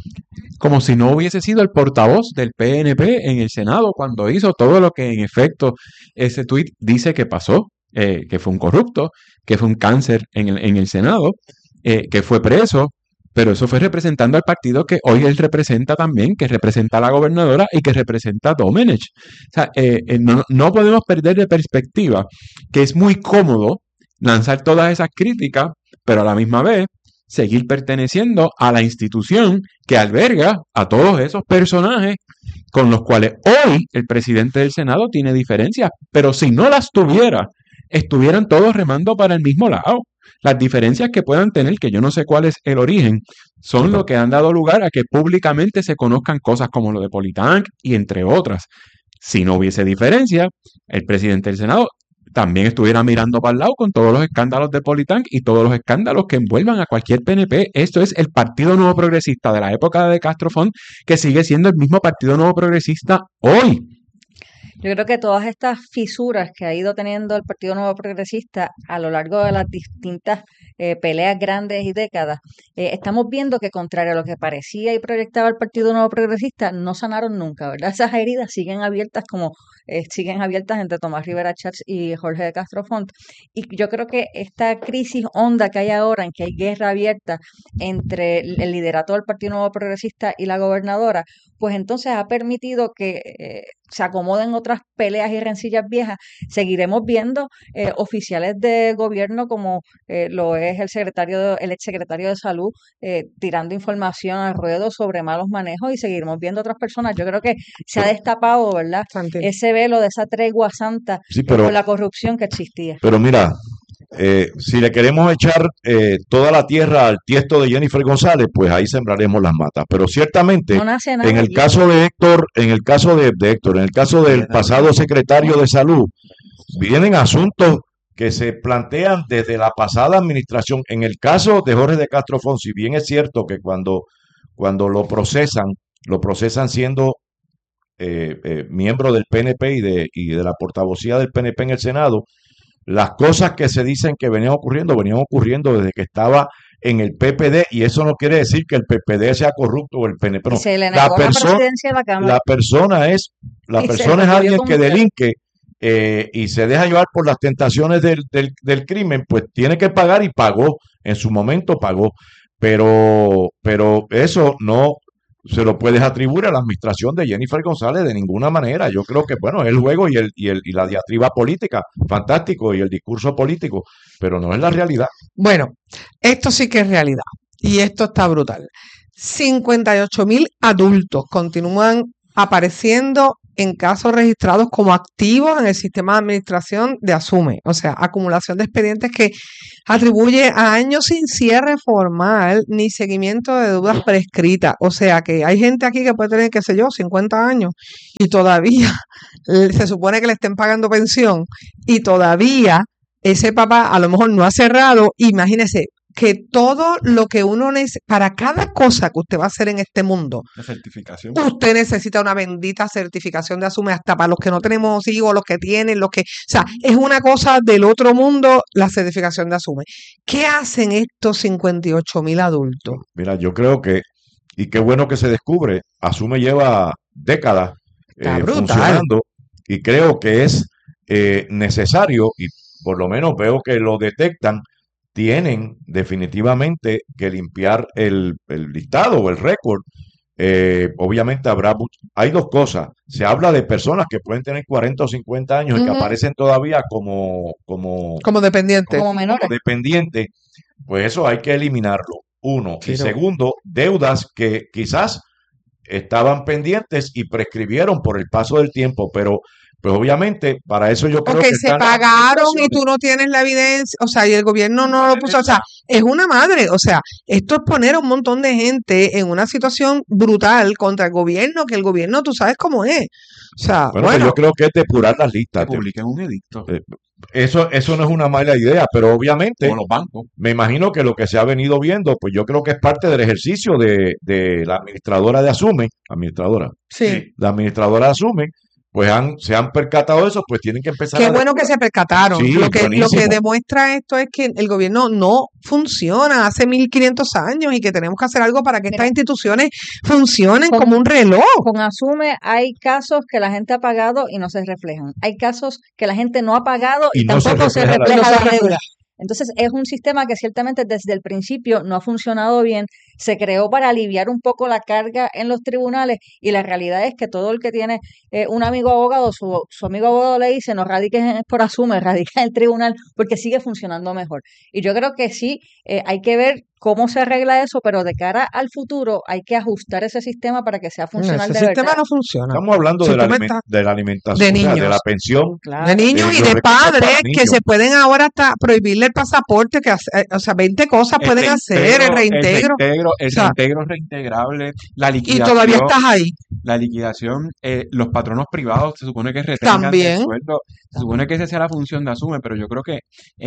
como si no hubiese sido el portavoz del PNP en el Senado cuando hizo todo lo que en efecto ese tuit dice que pasó, que fue un corrupto, que fue un cáncer en el Senado, que fue preso, pero eso fue representando al partido que hoy él representa también, que representa a la gobernadora y que representa a Domenech. O sea, no podemos perder de perspectiva que es muy cómodo lanzar todas esas críticas, pero a la misma vez seguir perteneciendo a la institución que alberga a todos esos personajes con los cuales hoy el presidente del Senado tiene diferencias, pero si no las tuviera, estuvieran todos remando para el mismo lado. Las diferencias que puedan tener, que yo no sé cuál es el origen, son lo que han dado lugar a que públicamente se conozcan cosas como lo de Politank y entre otras. Si no hubiese diferencia, el presidente del Senado también estuviera mirando para el lado con todos los escándalos de Politank y todos los escándalos que envuelvan a cualquier PNP. Esto es el Partido Nuevo Progresista de la época de Castro Font, que sigue siendo el mismo Partido Nuevo Progresista hoy. Yo creo que todas estas fisuras que ha ido teniendo el Partido Nuevo Progresista a lo largo de las distintas peleas grandes y décadas, estamos viendo que contrario a lo que parecía y proyectaba el Partido Nuevo Progresista, no sanaron nunca, ¿verdad? Esas heridas siguen abiertas siguen abiertas entre Tomás Rivera Chats y Jorge de Castro Font. Y yo creo que esta crisis honda que hay ahora, en que hay guerra abierta entre el liderato del Partido Nuevo Progresista y la gobernadora, pues entonces ha permitido que se acomoden otras peleas y rencillas viejas. Seguiremos viendo oficiales de gobierno como lo es el exsecretario de Salud tirando información al ruedo sobre malos manejos, y seguiremos viendo otras personas. Yo creo que se ha destapado, ¿verdad? Ese velo de esa tregua santa Sí, pero, con la corrupción que existía. pero mira, si le queremos echar toda la tierra al tiesto de Jennifer González, pues ahí sembraremos las matas. Pero ciertamente, No nace nada en el allí. caso de Héctor, en el caso de Héctor, en el caso del pasado secretario de Salud, vienen asuntos que se plantean desde la pasada administración. En el caso de Jorge de Castro Font, si bien es cierto que cuando lo procesan siendo miembro del PNP y de la portavocía del PNP en el Senado, las cosas que se dicen que venían ocurriendo desde que estaba en el PPD, y eso no quiere decir que el PPD sea corrupto o el PNP. No. Y se le negó la presidencia de la Cámara. La persona es alguien que delinque y se deja llevar por las tentaciones del crimen, pues tiene que pagar y pagó, en su momento pagó, pero eso no se lo puedes atribuir a la administración de Jennifer González de ninguna manera. Yo creo que, bueno, el juego y la diatriba política, fantástico, y el discurso político, pero no es la realidad. Bueno, esto sí que es realidad y esto está brutal. 58,000 adultos continúan apareciendo en casos registrados como activos en el sistema de administración de Asume, o sea, acumulación de expedientes que atribuye a años sin cierre formal ni seguimiento de deudas prescritas, o sea que hay gente aquí que puede tener, qué sé yo, 50 años y todavía se supone que le estén pagando pensión y todavía ese papá a lo mejor no ha cerrado. Imagínese que todo lo que uno necesita, para cada cosa que usted va a hacer en este mundo, La certificación. usted necesita una bendita certificación de Asume, hasta para los que no tenemos hijos, los que tienen, o sea, es una cosa del otro mundo la certificación de Asume. ¿Qué hacen estos 58,000 adultos? Mira, yo creo que, y qué bueno que se descubre, Asume lleva décadas Está brutal. funcionando, y creo que es necesario, y por lo menos veo que lo detectan, tienen definitivamente que limpiar el listado o el récord. Obviamente hay dos cosas. Se habla de personas que pueden tener 40 o 50 años y que aparecen todavía como dependientes. Como menores. como dependientes. Pues eso hay que eliminarlo. Uno. Y Pero- segundo, deudas que quizás estaban pendientes y prescribieron por el paso del tiempo, pero pues obviamente para eso yo creo Ok, que se están las pagaron y administraciones. tú no tienes la evidencia, o sea, y el gobierno no lo puso, o sea, es una madre, o sea, esto es poner a un montón de gente en una situación brutal contra el gobierno, que el gobierno tú sabes cómo es. O sea, Bueno, pues yo creo que es depurar las listas. Que publiquen un edicto. Eso no es una mala idea, pero obviamente O los bancos. me imagino que lo que se ha venido viendo, pues yo creo que es parte del ejercicio de la administradora de Asume, sí. la administradora de Asume, pues se han percatado de eso, pues tienen que empezar Qué a bueno que se percataron. Sí, Lo que buenísimo. demuestra esto es que el gobierno no funciona hace 1500 años y que tenemos que hacer algo para que estas instituciones funcionen como un reloj. Con Asume hay casos que la gente ha pagado y no se reflejan. Hay casos que la gente no ha pagado y, Y no se tampoco se refleja la refleja deuda. la deuda. Entonces es un sistema que ciertamente desde el principio no ha funcionado bien. Se creó para aliviar un poco la carga en los tribunales y la realidad es que todo el que tiene un amigo abogado, su amigo abogado le dice no radiques por Asume, radica en el tribunal porque sigue funcionando mejor. Y yo creo que sí, hay que ver cómo se arregla eso, pero de cara al futuro hay que ajustar ese sistema para que sea funcional Ese de sistema verdad. no funciona. Estamos hablando Si de la, tú me aliment- estás- de la alimentación, de o sea, de niños. la pensión. De niños y los de recursos para padres que niños. se pueden ahora hasta prohibirle el pasaporte, o sea, 20 cosas pueden hacer, el reintegro. El O sea, reintegro reintegrable, la y liquidación. todavía estás ahí. La liquidación, los patronos privados se supone que retengan También. el sueldo, se supone que esa sea la función de Asume, pero yo creo que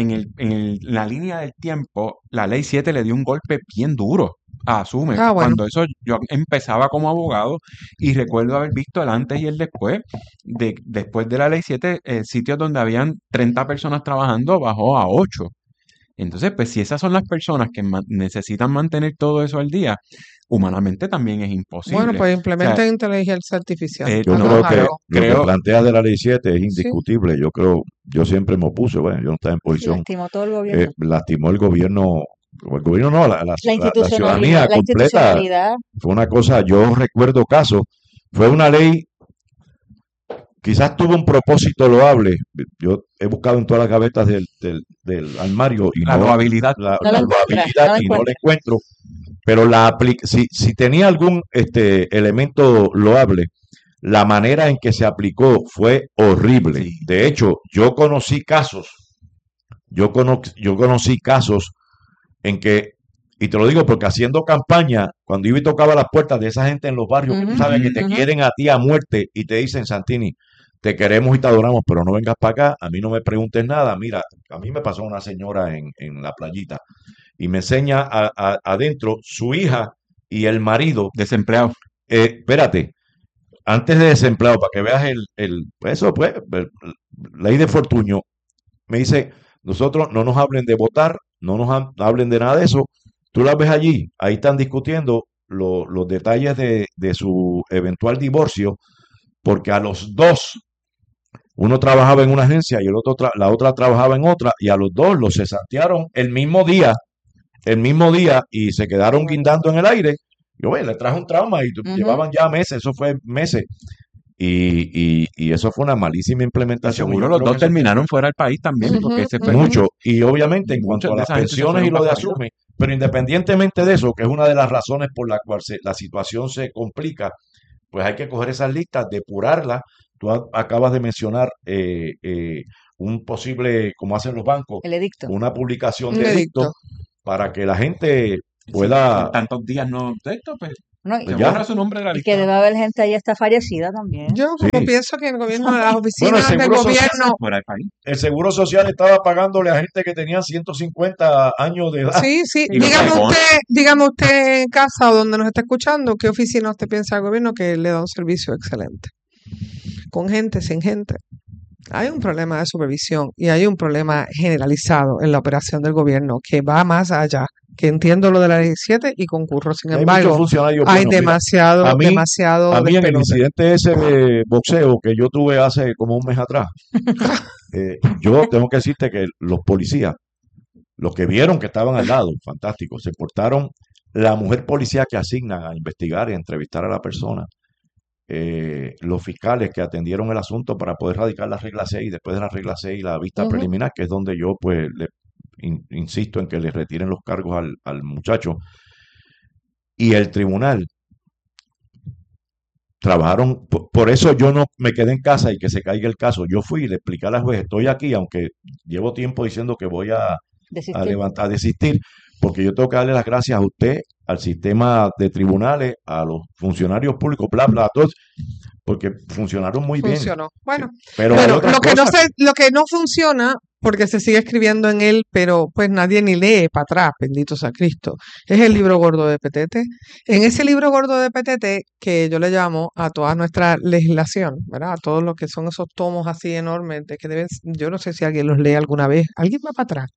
la línea del tiempo, la ley 7 le dio un golpe bien duro a Asume. Ah, bueno. Cuando eso yo empezaba como abogado y recuerdo haber visto el antes y el después. Después de la ley 7, sitios donde habían 30 personas trabajando bajó a 8. Entonces, pues si esas son las personas que necesitan mantener todo eso al día, humanamente también es imposible. Bueno, pues O sea, implementen inteligencia artificial. Yo Vamos creo a que ver. lo que plantea de la ley 7 es indiscutible. Yo siempre me opuse, bueno, yo no estaba en Sí, posición. lastimó todo el gobierno. Lastimó el gobierno no, la ciudadanía La completa. institucionalidad. Fue una cosa, yo recuerdo casos, fue una ley, quizás tuvo un propósito loable. Yo he buscado en todas las gavetas del armario y La loabilidad. la No la encuentra, loabilidad no la y no la encuentra. encuentro. Pero si tenía algún elemento loable, la manera en que se aplicó fue horrible. Sí. De hecho, yo conocí casos en que, y te lo digo porque haciendo campaña, cuando iba y tocaba las puertas de esa gente en los barrios, que tú Ujú, sabes que te ujú. quieren a ti a muerte y te dicen, Santini, te queremos y te adoramos, pero no vengas para acá, a mí no me preguntes nada. Mira, a mí me pasó una señora en la playita y me enseña adentro su hija y el marido. Desempleado. Espérate, antes de desempleado, para que veas eso, pues, ley de Fortuño, me dice, nosotros no nos hablen de votar, no nos hablen de nada de eso. Tú las ves allí, ahí están discutiendo los detalles de su eventual divorcio, porque a los dos, uno trabajaba en una agencia y la otra trabajaba en otra, y a los dos los cesantearon el mismo día, y se quedaron guindando en el aire. Yo, le traje un trauma y llevaban ya meses, eso fue meses. Y eso fue una malísima implementación. Seguro los dos terminaron fuera del país también, porque ese fue mucho. Y obviamente en cuanto a las pensiones y lo de Asume, pero independientemente de eso, que es una de las razones por la cual la situación se complica, pues hay que coger esas listas, depurarlas. Tú acabas de mencionar un posible, como hacen los bancos, el edicto, una publicación de edicto para que la gente pueda... En tantos días no texto, pues... No, Pues ya. Su nombre de la y lista. que debe haber gente ahí hasta fallecida también. Yo como pienso que el gobierno, las oficinas el del Seguro Social gobierno... el Seguro Social estaba pagándole a gente que tenían 150 años de edad. Sí, sí. Y los pagó. Dígame usted en casa o donde nos está escuchando, ¿qué oficina usted piensa del gobierno que le da un servicio excelente? Con gente, sin gente. Hay un problema de supervisión y hay un problema generalizado en la operación del gobierno que va más allá, que entiendo lo de la 17 y concurro. Sin embargo, hay demasiado a mí en el despelote. incidente ese de boxeo que yo tuve hace como un mes atrás, yo tengo que decirte que los policías, los que vieron que estaban al lado, fantástico, se portaron, la mujer policía que asignan a investigar y a entrevistar a la persona, los fiscales que atendieron el asunto para poder radicar la regla 6, después de la regla 6 la vista preliminar, que es donde yo pues insisto en que le retiren los cargos al muchacho, y el tribunal trabajaron, por eso yo no me quedé en casa y que se caiga el caso. Yo fui y le expliqué a la juez, estoy aquí, aunque llevo tiempo diciendo que voy a desistir, porque yo tengo que darle las gracias a usted, al sistema de tribunales, a los funcionarios públicos, bla, bla, a todos, porque funcionaron muy bien. Funcionó. Bueno, pero hay otras cosas. lo que no funciona, porque se sigue escribiendo en él, pero pues nadie ni lee para atrás, bendito sea Cristo, es el libro gordo de Petete. En ese libro gordo de Petete, que yo le llamo a toda nuestra legislación, ¿verdad? A todos los que son esos tomos así enormes, de que deben, yo no sé si alguien los lee alguna vez, alguien va para atrás.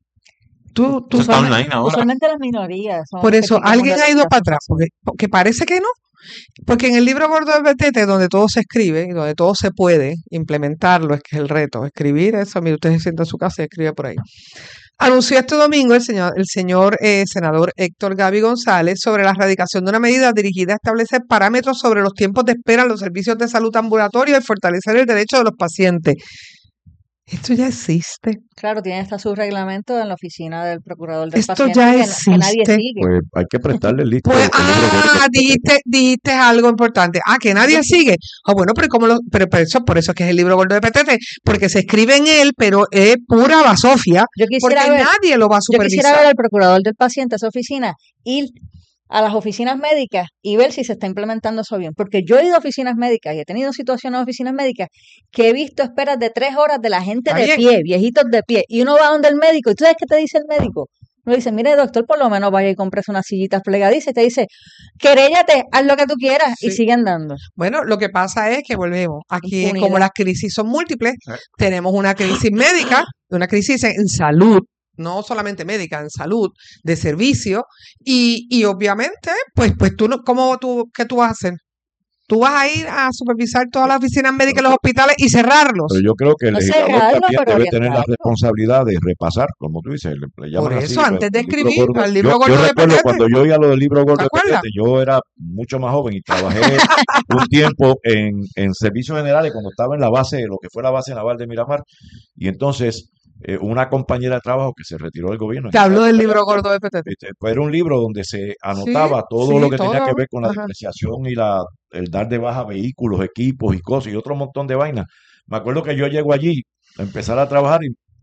Tú está online ahora. Usualmente las minorías. Por eso, alguien ha ido para atrás, porque parece que no. Porque en el libro gordo de Petete, donde todo se escribe y donde todo se puede implementarlo, es que es el reto, escribir eso. Mire, usted se sienta en su casa y escribe por ahí. Anunció este domingo el señor senador Héctor Gaby González sobre la erradicación de una medida dirigida a establecer parámetros sobre los tiempos de espera en los servicios de salud ambulatoria y fortalecer el derecho de los pacientes. Esto ya existe. Claro, tiene hasta su reglamento en la oficina del procurador del Esto paciente ya que existe. nadie sigue. Pues hay que prestarle el listo. Pues, dijiste algo importante. Que nadie sigue. Bueno, pero por eso es que es el libro gordo de Petete, porque se escribe en él, pero es pura basofia, porque nadie lo va a Yo supervisar. quisiera ver al procurador del paciente, a esa oficina, ir a las oficinas médicas y ver si se está implementando eso bien. Porque yo he ido a oficinas médicas y he tenido situaciones en oficinas médicas que he visto esperas de 3 horas de la gente de pie, viejitos de pie, y uno va donde el médico, y tú sabes qué te dice el médico. Uno dice, mire doctor, por lo menos vaya y compres unas sillitas plegadizas, y te dice, queréllate, haz lo que tú quieras, y sigue andando. Bueno, lo que pasa es que volvemos. Aquí, como las crisis son múltiples, tenemos una crisis médica, una crisis en salud, no solamente médica, en salud, de servicio, y obviamente, pues tú, ¿qué tú vas a hacer? Tú vas a ir a supervisar todas las oficinas médicas y los hospitales y cerrarlos. Pero yo creo que el No legislador cerrarlo, también pero debe tener la orientarlo. responsabilidad de repasar, como tú dices, le llaman Por así, eso, pues, antes de el libro escribir gordo. al libro Yo gordo de recuerdo Petete. cuando yo oía lo del libro gordo ¿Te de acuerdas? Petete, yo era mucho más joven y trabajé un tiempo en servicios generales cuando estaba en la base, lo que fue la base naval de Miramar, y entonces una compañera de trabajo que se retiró del gobierno. Te hablo del libro gordo de Petete. Pues era un libro donde se anotaba todo sí, lo que tenía todo. que ver con la Ajá. depreciación y el dar de baja vehículos, equipos y cosas y otro montón de vainas. Me acuerdo que yo llego allí a empezar a trabajar y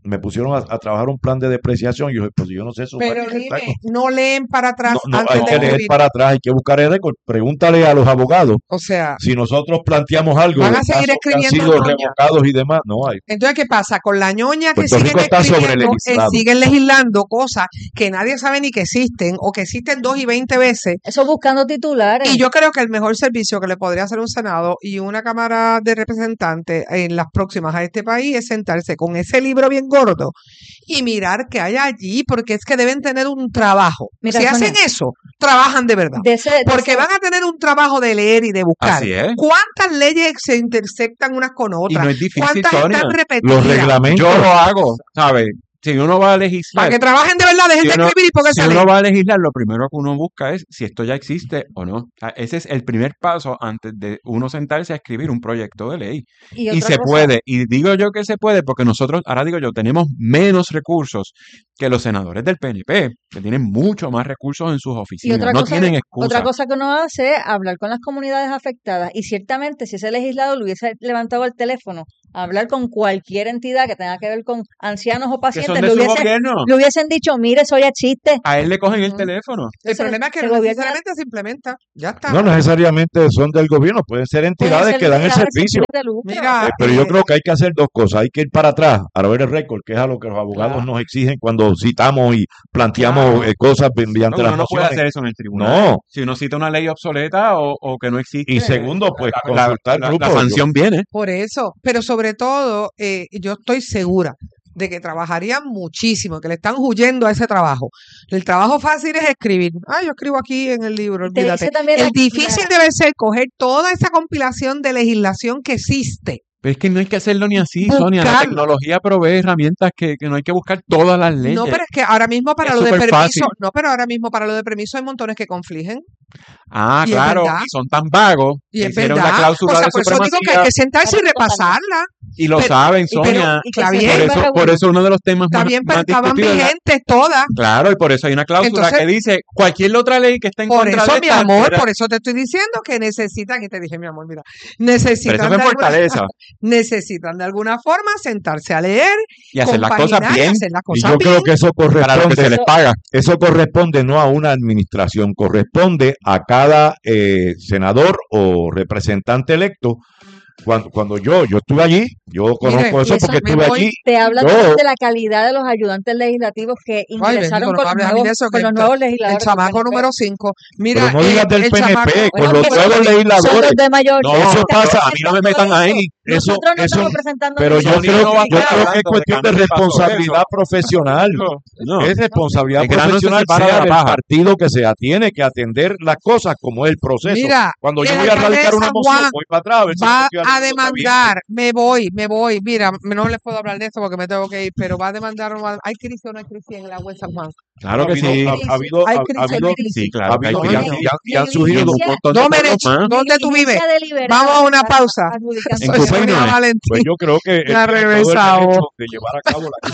me pusieron a trabajar un plan de depreciación. Y yo dije, pues yo no sé eso. Pero dime, no leen para atrás No, antes hay de que leer escribir. para atrás, hay que buscar el récord. Pregúntale a los abogados O sea, si nosotros planteamos algo van de a seguir casos que han escribiendo sido ñoña. revocados y demás. No hay. Entonces, ¿qué pasa? Con la ñoña que Puerto siguen Rico está escribiendo, sobrelegislado. siguen legislando cosas que nadie sabe ni que existen o que existen 2 y 20 veces. Eso buscando titulares. Y yo creo que el mejor servicio que le podría hacer un Senado y una Cámara de Representantes en las próximas a este país es sentarse con ese libro bien gordo y mirar qué hay allí, porque es que deben tener un trabajo. Mira, Si Sonia, hacen eso, trabajan de verdad. Porque van a tener un trabajo de leer y de buscar. Así es. ¿Cuántas leyes se intersectan unas con Y otras? no es difícil, ¿Cuántas Sonia. están repetidas? Los reglamentos. Yo lo hago, ¿sabes? Si uno va a legislar, Para que trabajen de verdad, dejen si de uno, escribir y pónganse si a uno leer. va a legislar, lo primero que uno busca es si esto ya existe o no. O sea, ese es el primer paso antes de uno sentarse a escribir un proyecto de ley. Y Y otra se cosa, puede, y digo yo que se puede porque nosotros, ahora digo yo, tenemos menos recursos que los senadores del PNP, que tienen mucho más recursos en sus y oficinas, otra no cosa, tienen otra excusa. cosa que uno hace es hablar con las comunidades afectadas. Y ciertamente, si ese legislador le hubiese levantado el teléfono a hablar con cualquier entidad que tenga que ver con ancianos o Que son pacientes, de su gobierno. le hubiesen dicho, mire, eso ya existe. A él le cogen el teléfono. El Entonces, problema es que el no gobierno necesariamente se implementa. Ya está. No necesariamente son del gobierno, pueden ser pueden entidades ser que dan el entidades sin servicio. fines de lucro. Mira, Pero yo creo que hay que hacer dos cosas. Hay que ir para atrás a ver el récord, que es a lo que los abogados nos exigen cuando citamos y planteamos Claro. cosas mediante Uno las no puede mociones. hacer eso en el tribunal. No. Si uno cita una ley obsoleta o que no existe, Y segundo, pues la consultar grupos. sanción viene. por eso. Pero sobre todo, yo estoy segura de que trabajarían muchísimo, que le están huyendo a ese trabajo. El trabajo fácil es escribir. Ah, yo escribo aquí en el libro, Te olvídate. dice también El difícil debe ser coger toda esa compilación de legislación que existe. Pero es que no hay que hacerlo ni así, Sonia. La Buscarlo. tecnología provee herramientas que no hay que buscar todas las leyes. No, pero es que ahora mismo para Es lo de súper permiso, fácil. no, pero ahora mismo para lo de permiso hay montones que confligen. Ah, Y es claro, verdad. y son tan vagos Y que es hicieron verdad. la cláusula O sea, de por eso digo que hay supremacía que sentarse y repasarla. y lo pero- saben, pero- Sonia. está que se bien, vuelva Por eso uno de los temas está más, bien, pero más estaban discutidos es vigentes todas. Claro, y por eso hay una cláusula Entonces- que dice cualquier otra ley que esté en Por contra eso, de mi esta, amor, era- por eso te estoy diciendo que necesitan, y te dije, mi amor, mira, pero necesitan eso fue de en alguna, Fortaleza necesitan de alguna forma sentarse a leer, y hacer las cosas compaginar y bien hacer las Y cosas yo creo bien. que eso para lo que corresponde, se les paga. eso corresponde no a una administración, corresponde a cada senador o representante electo. Cuando yo estuve allí, yo conozco Mire, eso y eso porque me estuve voy- allí. Te habla Yo- también de la calidad de los ayudantes legislativos que Ay, ingresaron bendito, no me hables a mí de eso, con que los nuevos el legisladores. del chamaco PNP. número 5. Mira, Pero no digas del el PNP, chamaco, con Bueno, los que nuevos son los legisladores. de mayor. No, edad. eso pasa, a mí no me metan ahí. Nosotros no eso- estamos presentando Pero yo ningún- Sonia creo, no va a yo estar creo que es hablando de cuestión de cambio de paso, responsabilidad eso. profesional. No. Es responsabilidad El grano se profesional, separa de sea la del paja. partido que sea. Tiene que atender las cosas como es el proceso. Mira, Cuando yo el voy a alcalde de radicar una San moción, Juan voy para atrás. A ver si va estoy a haciendo cosas bien. demandar, me voy, mira, no les puedo hablar de esto porque me tengo que ir, pero va a demandar, ¿hay crisis o no hay crisis en el agua de San Juan? Claro que Ha habido- sí. ha habido, Hay ha crisis, habido, hay crisis. Sí, claro que hay ha habido- crisis. y han surgido un montón de Domenech, cosas más. ¿dónde tú vives? Negligencia deliberada Vamos a una en la pausa. adjudicación. En Soy Cupey Sonia no es. Valentín. Pues yo creo que él Ya tiene todo el regresamos. derecho de llevar a cabo la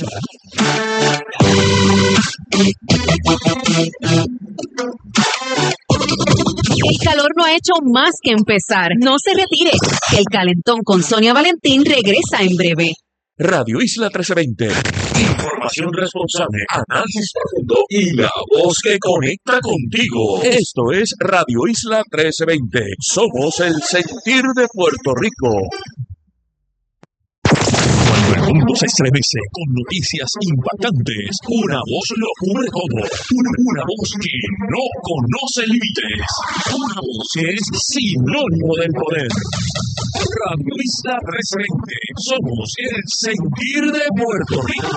El calor no ha hecho más que empezar. No se retire. El calentón con Sonia Valentín regresa en breve. Radio Isla 1320. Información responsable, análisis profundo y la voz que conecta contigo. Esto es Radio Isla 1320. Somos el sentir de Puerto Rico. Cuando el mundo se estremece con noticias impactantes, una voz lo cubre todo. Una voz que no conoce límites. Una voz que es sinónimo del poder. Radio Isla 1320. Somos el sentir de Puerto Rico.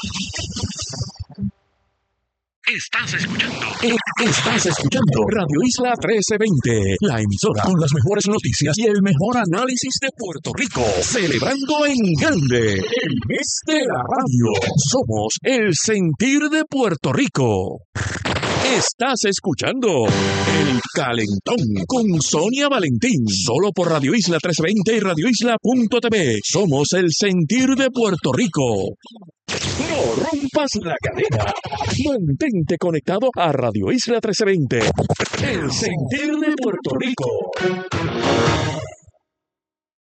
Estás escuchando Radio Isla 1320, la emisora con las mejores noticias y el mejor análisis de Puerto Rico, celebrando en grande el mes de la radio. Somos el sentir de Puerto Rico. Estás escuchando El Calentón con Sonia Valentín, solo por Radio Isla 1320 y radioisla.tv. Somos el sentir de Puerto Rico. No rompas la cadena. Mantente conectado a Radio Isla 1320. El sentir de Puerto Rico.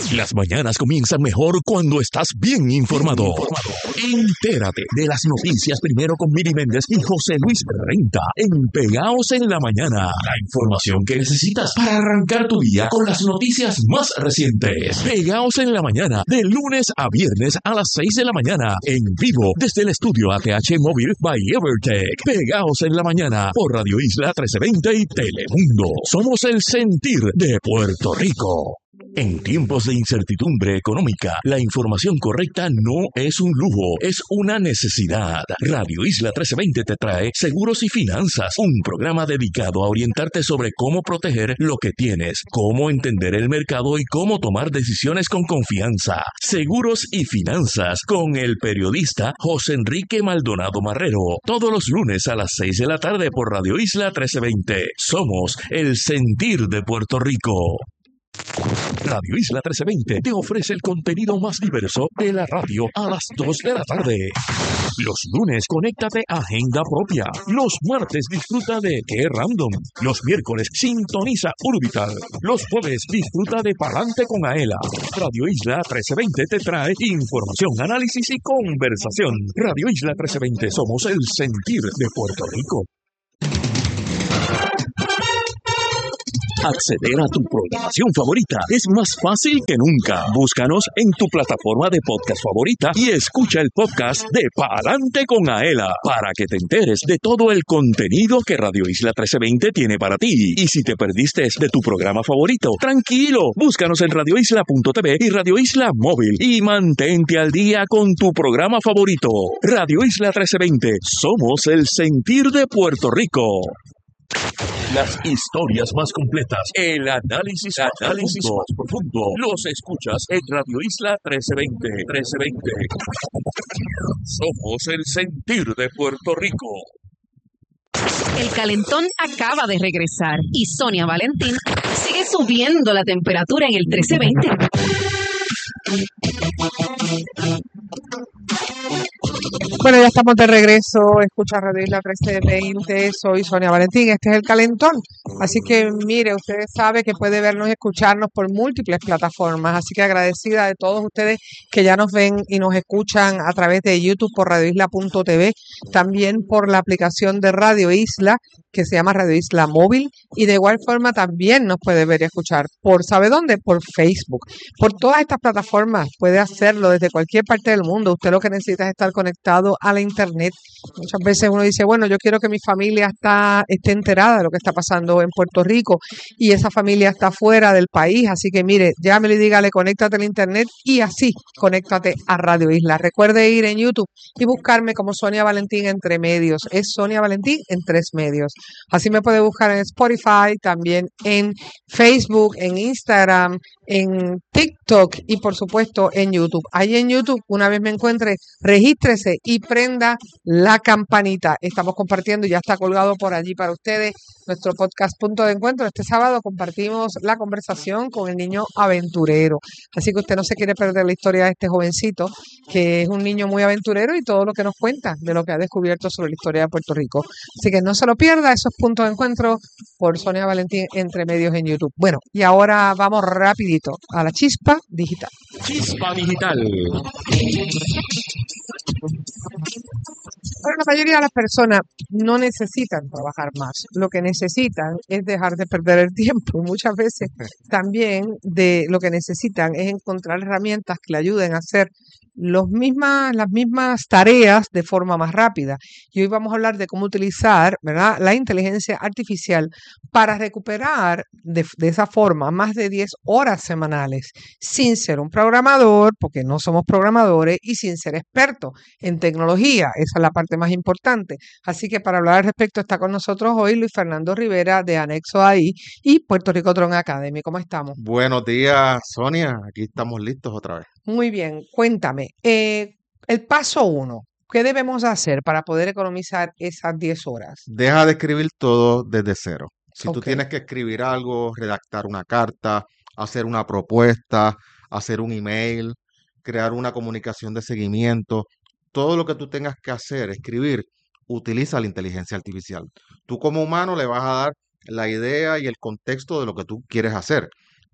Las mañanas comienzan mejor cuando estás bien informado. Entérate de las noticias primero con Miri Méndez y José Luis Renta en Pegaos en la Mañana. La información que necesitas para arrancar tu día con las noticias más recientes. Pegaos en la Mañana, de lunes a viernes a las 6 de la mañana, en vivo desde el estudio ATH Móvil by Evertech. Pegaos en la Mañana por Radio Isla 1320 y Telemundo. Somos el sentir de Puerto Rico. En tiempos de incertidumbre económica, la información correcta no es un lujo, es una necesidad. Radio Isla 1320 te trae Seguros y Finanzas, un programa dedicado a orientarte sobre cómo proteger lo que tienes, cómo entender el mercado y cómo tomar decisiones con confianza. Seguros y Finanzas con el periodista José Enrique Maldonado Marrero, todos los lunes a las 6 de la tarde por Radio Isla 1320. Somos el sentir de Puerto Rico. Radio Isla 1320 te ofrece el contenido más diverso de la radio a las 2 de la tarde. Los lunes, conéctate a Agenda Propia. Los martes, disfruta de Qué Random. Los miércoles, sintoniza Urbital. Los jueves, disfruta de Palante con Aela. Radio Isla 1320 te trae información, análisis y conversación. Radio Isla 1320, somos el sentir de Puerto Rico. Acceder a tu programación favorita es más fácil que nunca. Búscanos en tu plataforma de podcast favorita y escucha el podcast de Pa'lante con Aela para que te enteres de todo el contenido que Radio Isla 1320 tiene para ti. Y si te perdiste de tu programa favorito, tranquilo, búscanos en radioisla.tv y Radio Isla Móvil y mantente al día con tu programa favorito. Radio Isla 1320, somos el sentir de Puerto Rico. Las historias más completas, el análisis más profundo, los escuchas en Radio Isla 1320. Somos el sentir de Puerto Rico. El calentón acaba de regresar y Sonia Valentín sigue subiendo la temperatura en el 1320. Bueno, ya estamos de regreso. Escucha Radio Isla 1320. Soy Sonia Valentín. Este es el calentón. Así que, mire, ustedes saben que puede vernos y escucharnos por múltiples plataformas. Así que agradecida de todos ustedes que ya nos ven y nos escuchan a través de YouTube por radioisla.tv. También por la aplicación de Radio Isla, que se llama Radio Isla Móvil. Y de igual forma también nos puede ver y escuchar por, ¿sabe dónde? Por Facebook. Por todas estas plataformas puede hacerlo desde cualquier parte del mundo. Usted lo que necesita es estar conectado a la internet. Muchas veces uno dice, bueno, yo quiero que mi familia esté enterada de lo que está pasando en Puerto Rico y esa familia está fuera del país, así que mire, llámele y dígale, conéctate a la internet y así, conéctate a Radio Isla. Recuerde ir en YouTube y buscarme como Sonia Valentín Entre Medios. Es Sonia Valentín en 3 medios. Así me puede buscar en Spotify, también en Facebook, en Instagram, en TikTok y por supuesto en YouTube. Ahí en YouTube, una vez me encuentre, regístrese y prenda la campanita. Estamos compartiendo, ya está colgado por allí para ustedes, nuestro podcast Punto de Encuentro. Este sábado compartimos la conversación con el niño aventurero. Así que usted no se quiere perder la historia de este jovencito, que es un niño muy aventurero y todo lo que nos cuenta de lo que ha descubierto sobre la historia de Puerto Rico. Así que no se lo pierda, esos Puntos de Encuentro por Sonia Valentín Entre Medios en YouTube. Bueno, y ahora vamos rapidito a la chispa digital. Chispa digital. Pero la mayoría de las personas no necesitan trabajar más. Lo que necesitan es dejar de perder el tiempo. Muchas veces también lo que necesitan es encontrar herramientas que le ayuden a hacer las mismas tareas de forma más rápida. Y hoy vamos a hablar de cómo utilizar, ¿verdad?, la inteligencia artificial para recuperar de esa forma más de 10 horas semanales sin ser un programador, porque no somos programadores, y sin ser experto en tecnología. Esa es la parte más importante. Así que para hablar al respecto está con nosotros hoy Luis Fernando Rivera de Anexo AI y Puerto Rico Drone Academy. ¿Cómo estamos? Buenos días, Sonia. Aquí estamos listos otra vez. Muy bien, cuéntame, el paso 1, ¿qué debemos hacer para poder economizar esas 10 horas? Deja de escribir todo desde cero. Si tú Ok. tienes que escribir algo, redactar una carta, hacer una propuesta, hacer un email, crear una comunicación de seguimiento, todo lo que tú tengas que hacer, escribir, utiliza la inteligencia artificial. Tú como humano le vas a dar la idea y el contexto de lo que tú quieres hacer,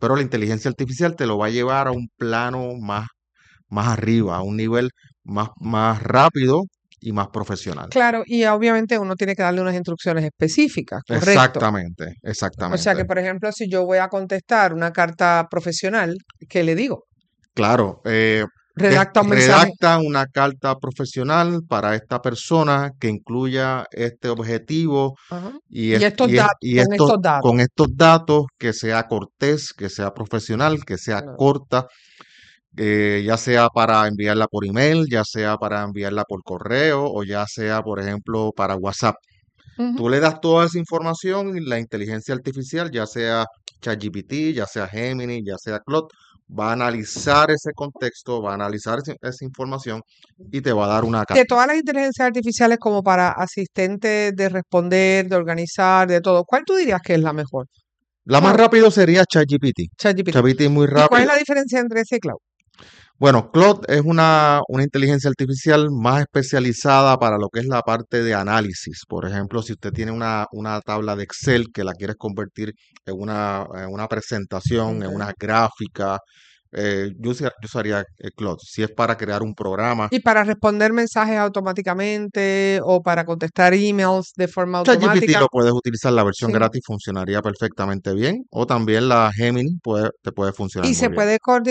pero la inteligencia artificial te lo va a llevar a un plano más arriba, a un nivel más rápido y más profesional. Claro, y obviamente uno tiene que darle unas instrucciones específicas, correcto. Exactamente, O sea que, exactamente. por ejemplo, si yo voy a contestar una carta profesional, ¿qué le digo? Claro, Redacta un mensaje. redacta una carta profesional para esta persona que incluya este objetivo Ajá. y, Y estos datos, y con estos datos. con estos datos, que sea cortés, que sea profesional, que sea Claro. corta, ya sea para enviarla por email, ya sea para enviarla por correo o ya sea, por ejemplo, para WhatsApp. Ujú. Tú le das toda esa información y la inteligencia artificial, ya sea ChatGPT, ya sea Gemini, ya sea Claude, va a analizar ese contexto, va a analizar esa información y te va a dar una De carta. todas las inteligencias artificiales como para asistentes de responder, de organizar, de todo, ¿cuál tú dirías que es la mejor? La más Claro, rápido sería ChatGPT. ChatGPT. ChatGPT es muy ¿Y cuál es rápido. la diferencia entre ese y Cloud? Bueno, Claude es una inteligencia artificial más especializada para lo que es la parte de análisis. Por ejemplo, si usted tiene una tabla de Excel que la quieres convertir en una presentación, en Ok. una gráfica, yo usaría Claude. Si es para crear un programa, Y para responder mensajes automáticamente o para contestar emails de forma ChatGPT automática. lo puedes utilizar, la versión Sí. gratis funcionaría perfectamente bien. O también la Gemini te puede Y funcionar se muy bien. puede coordinar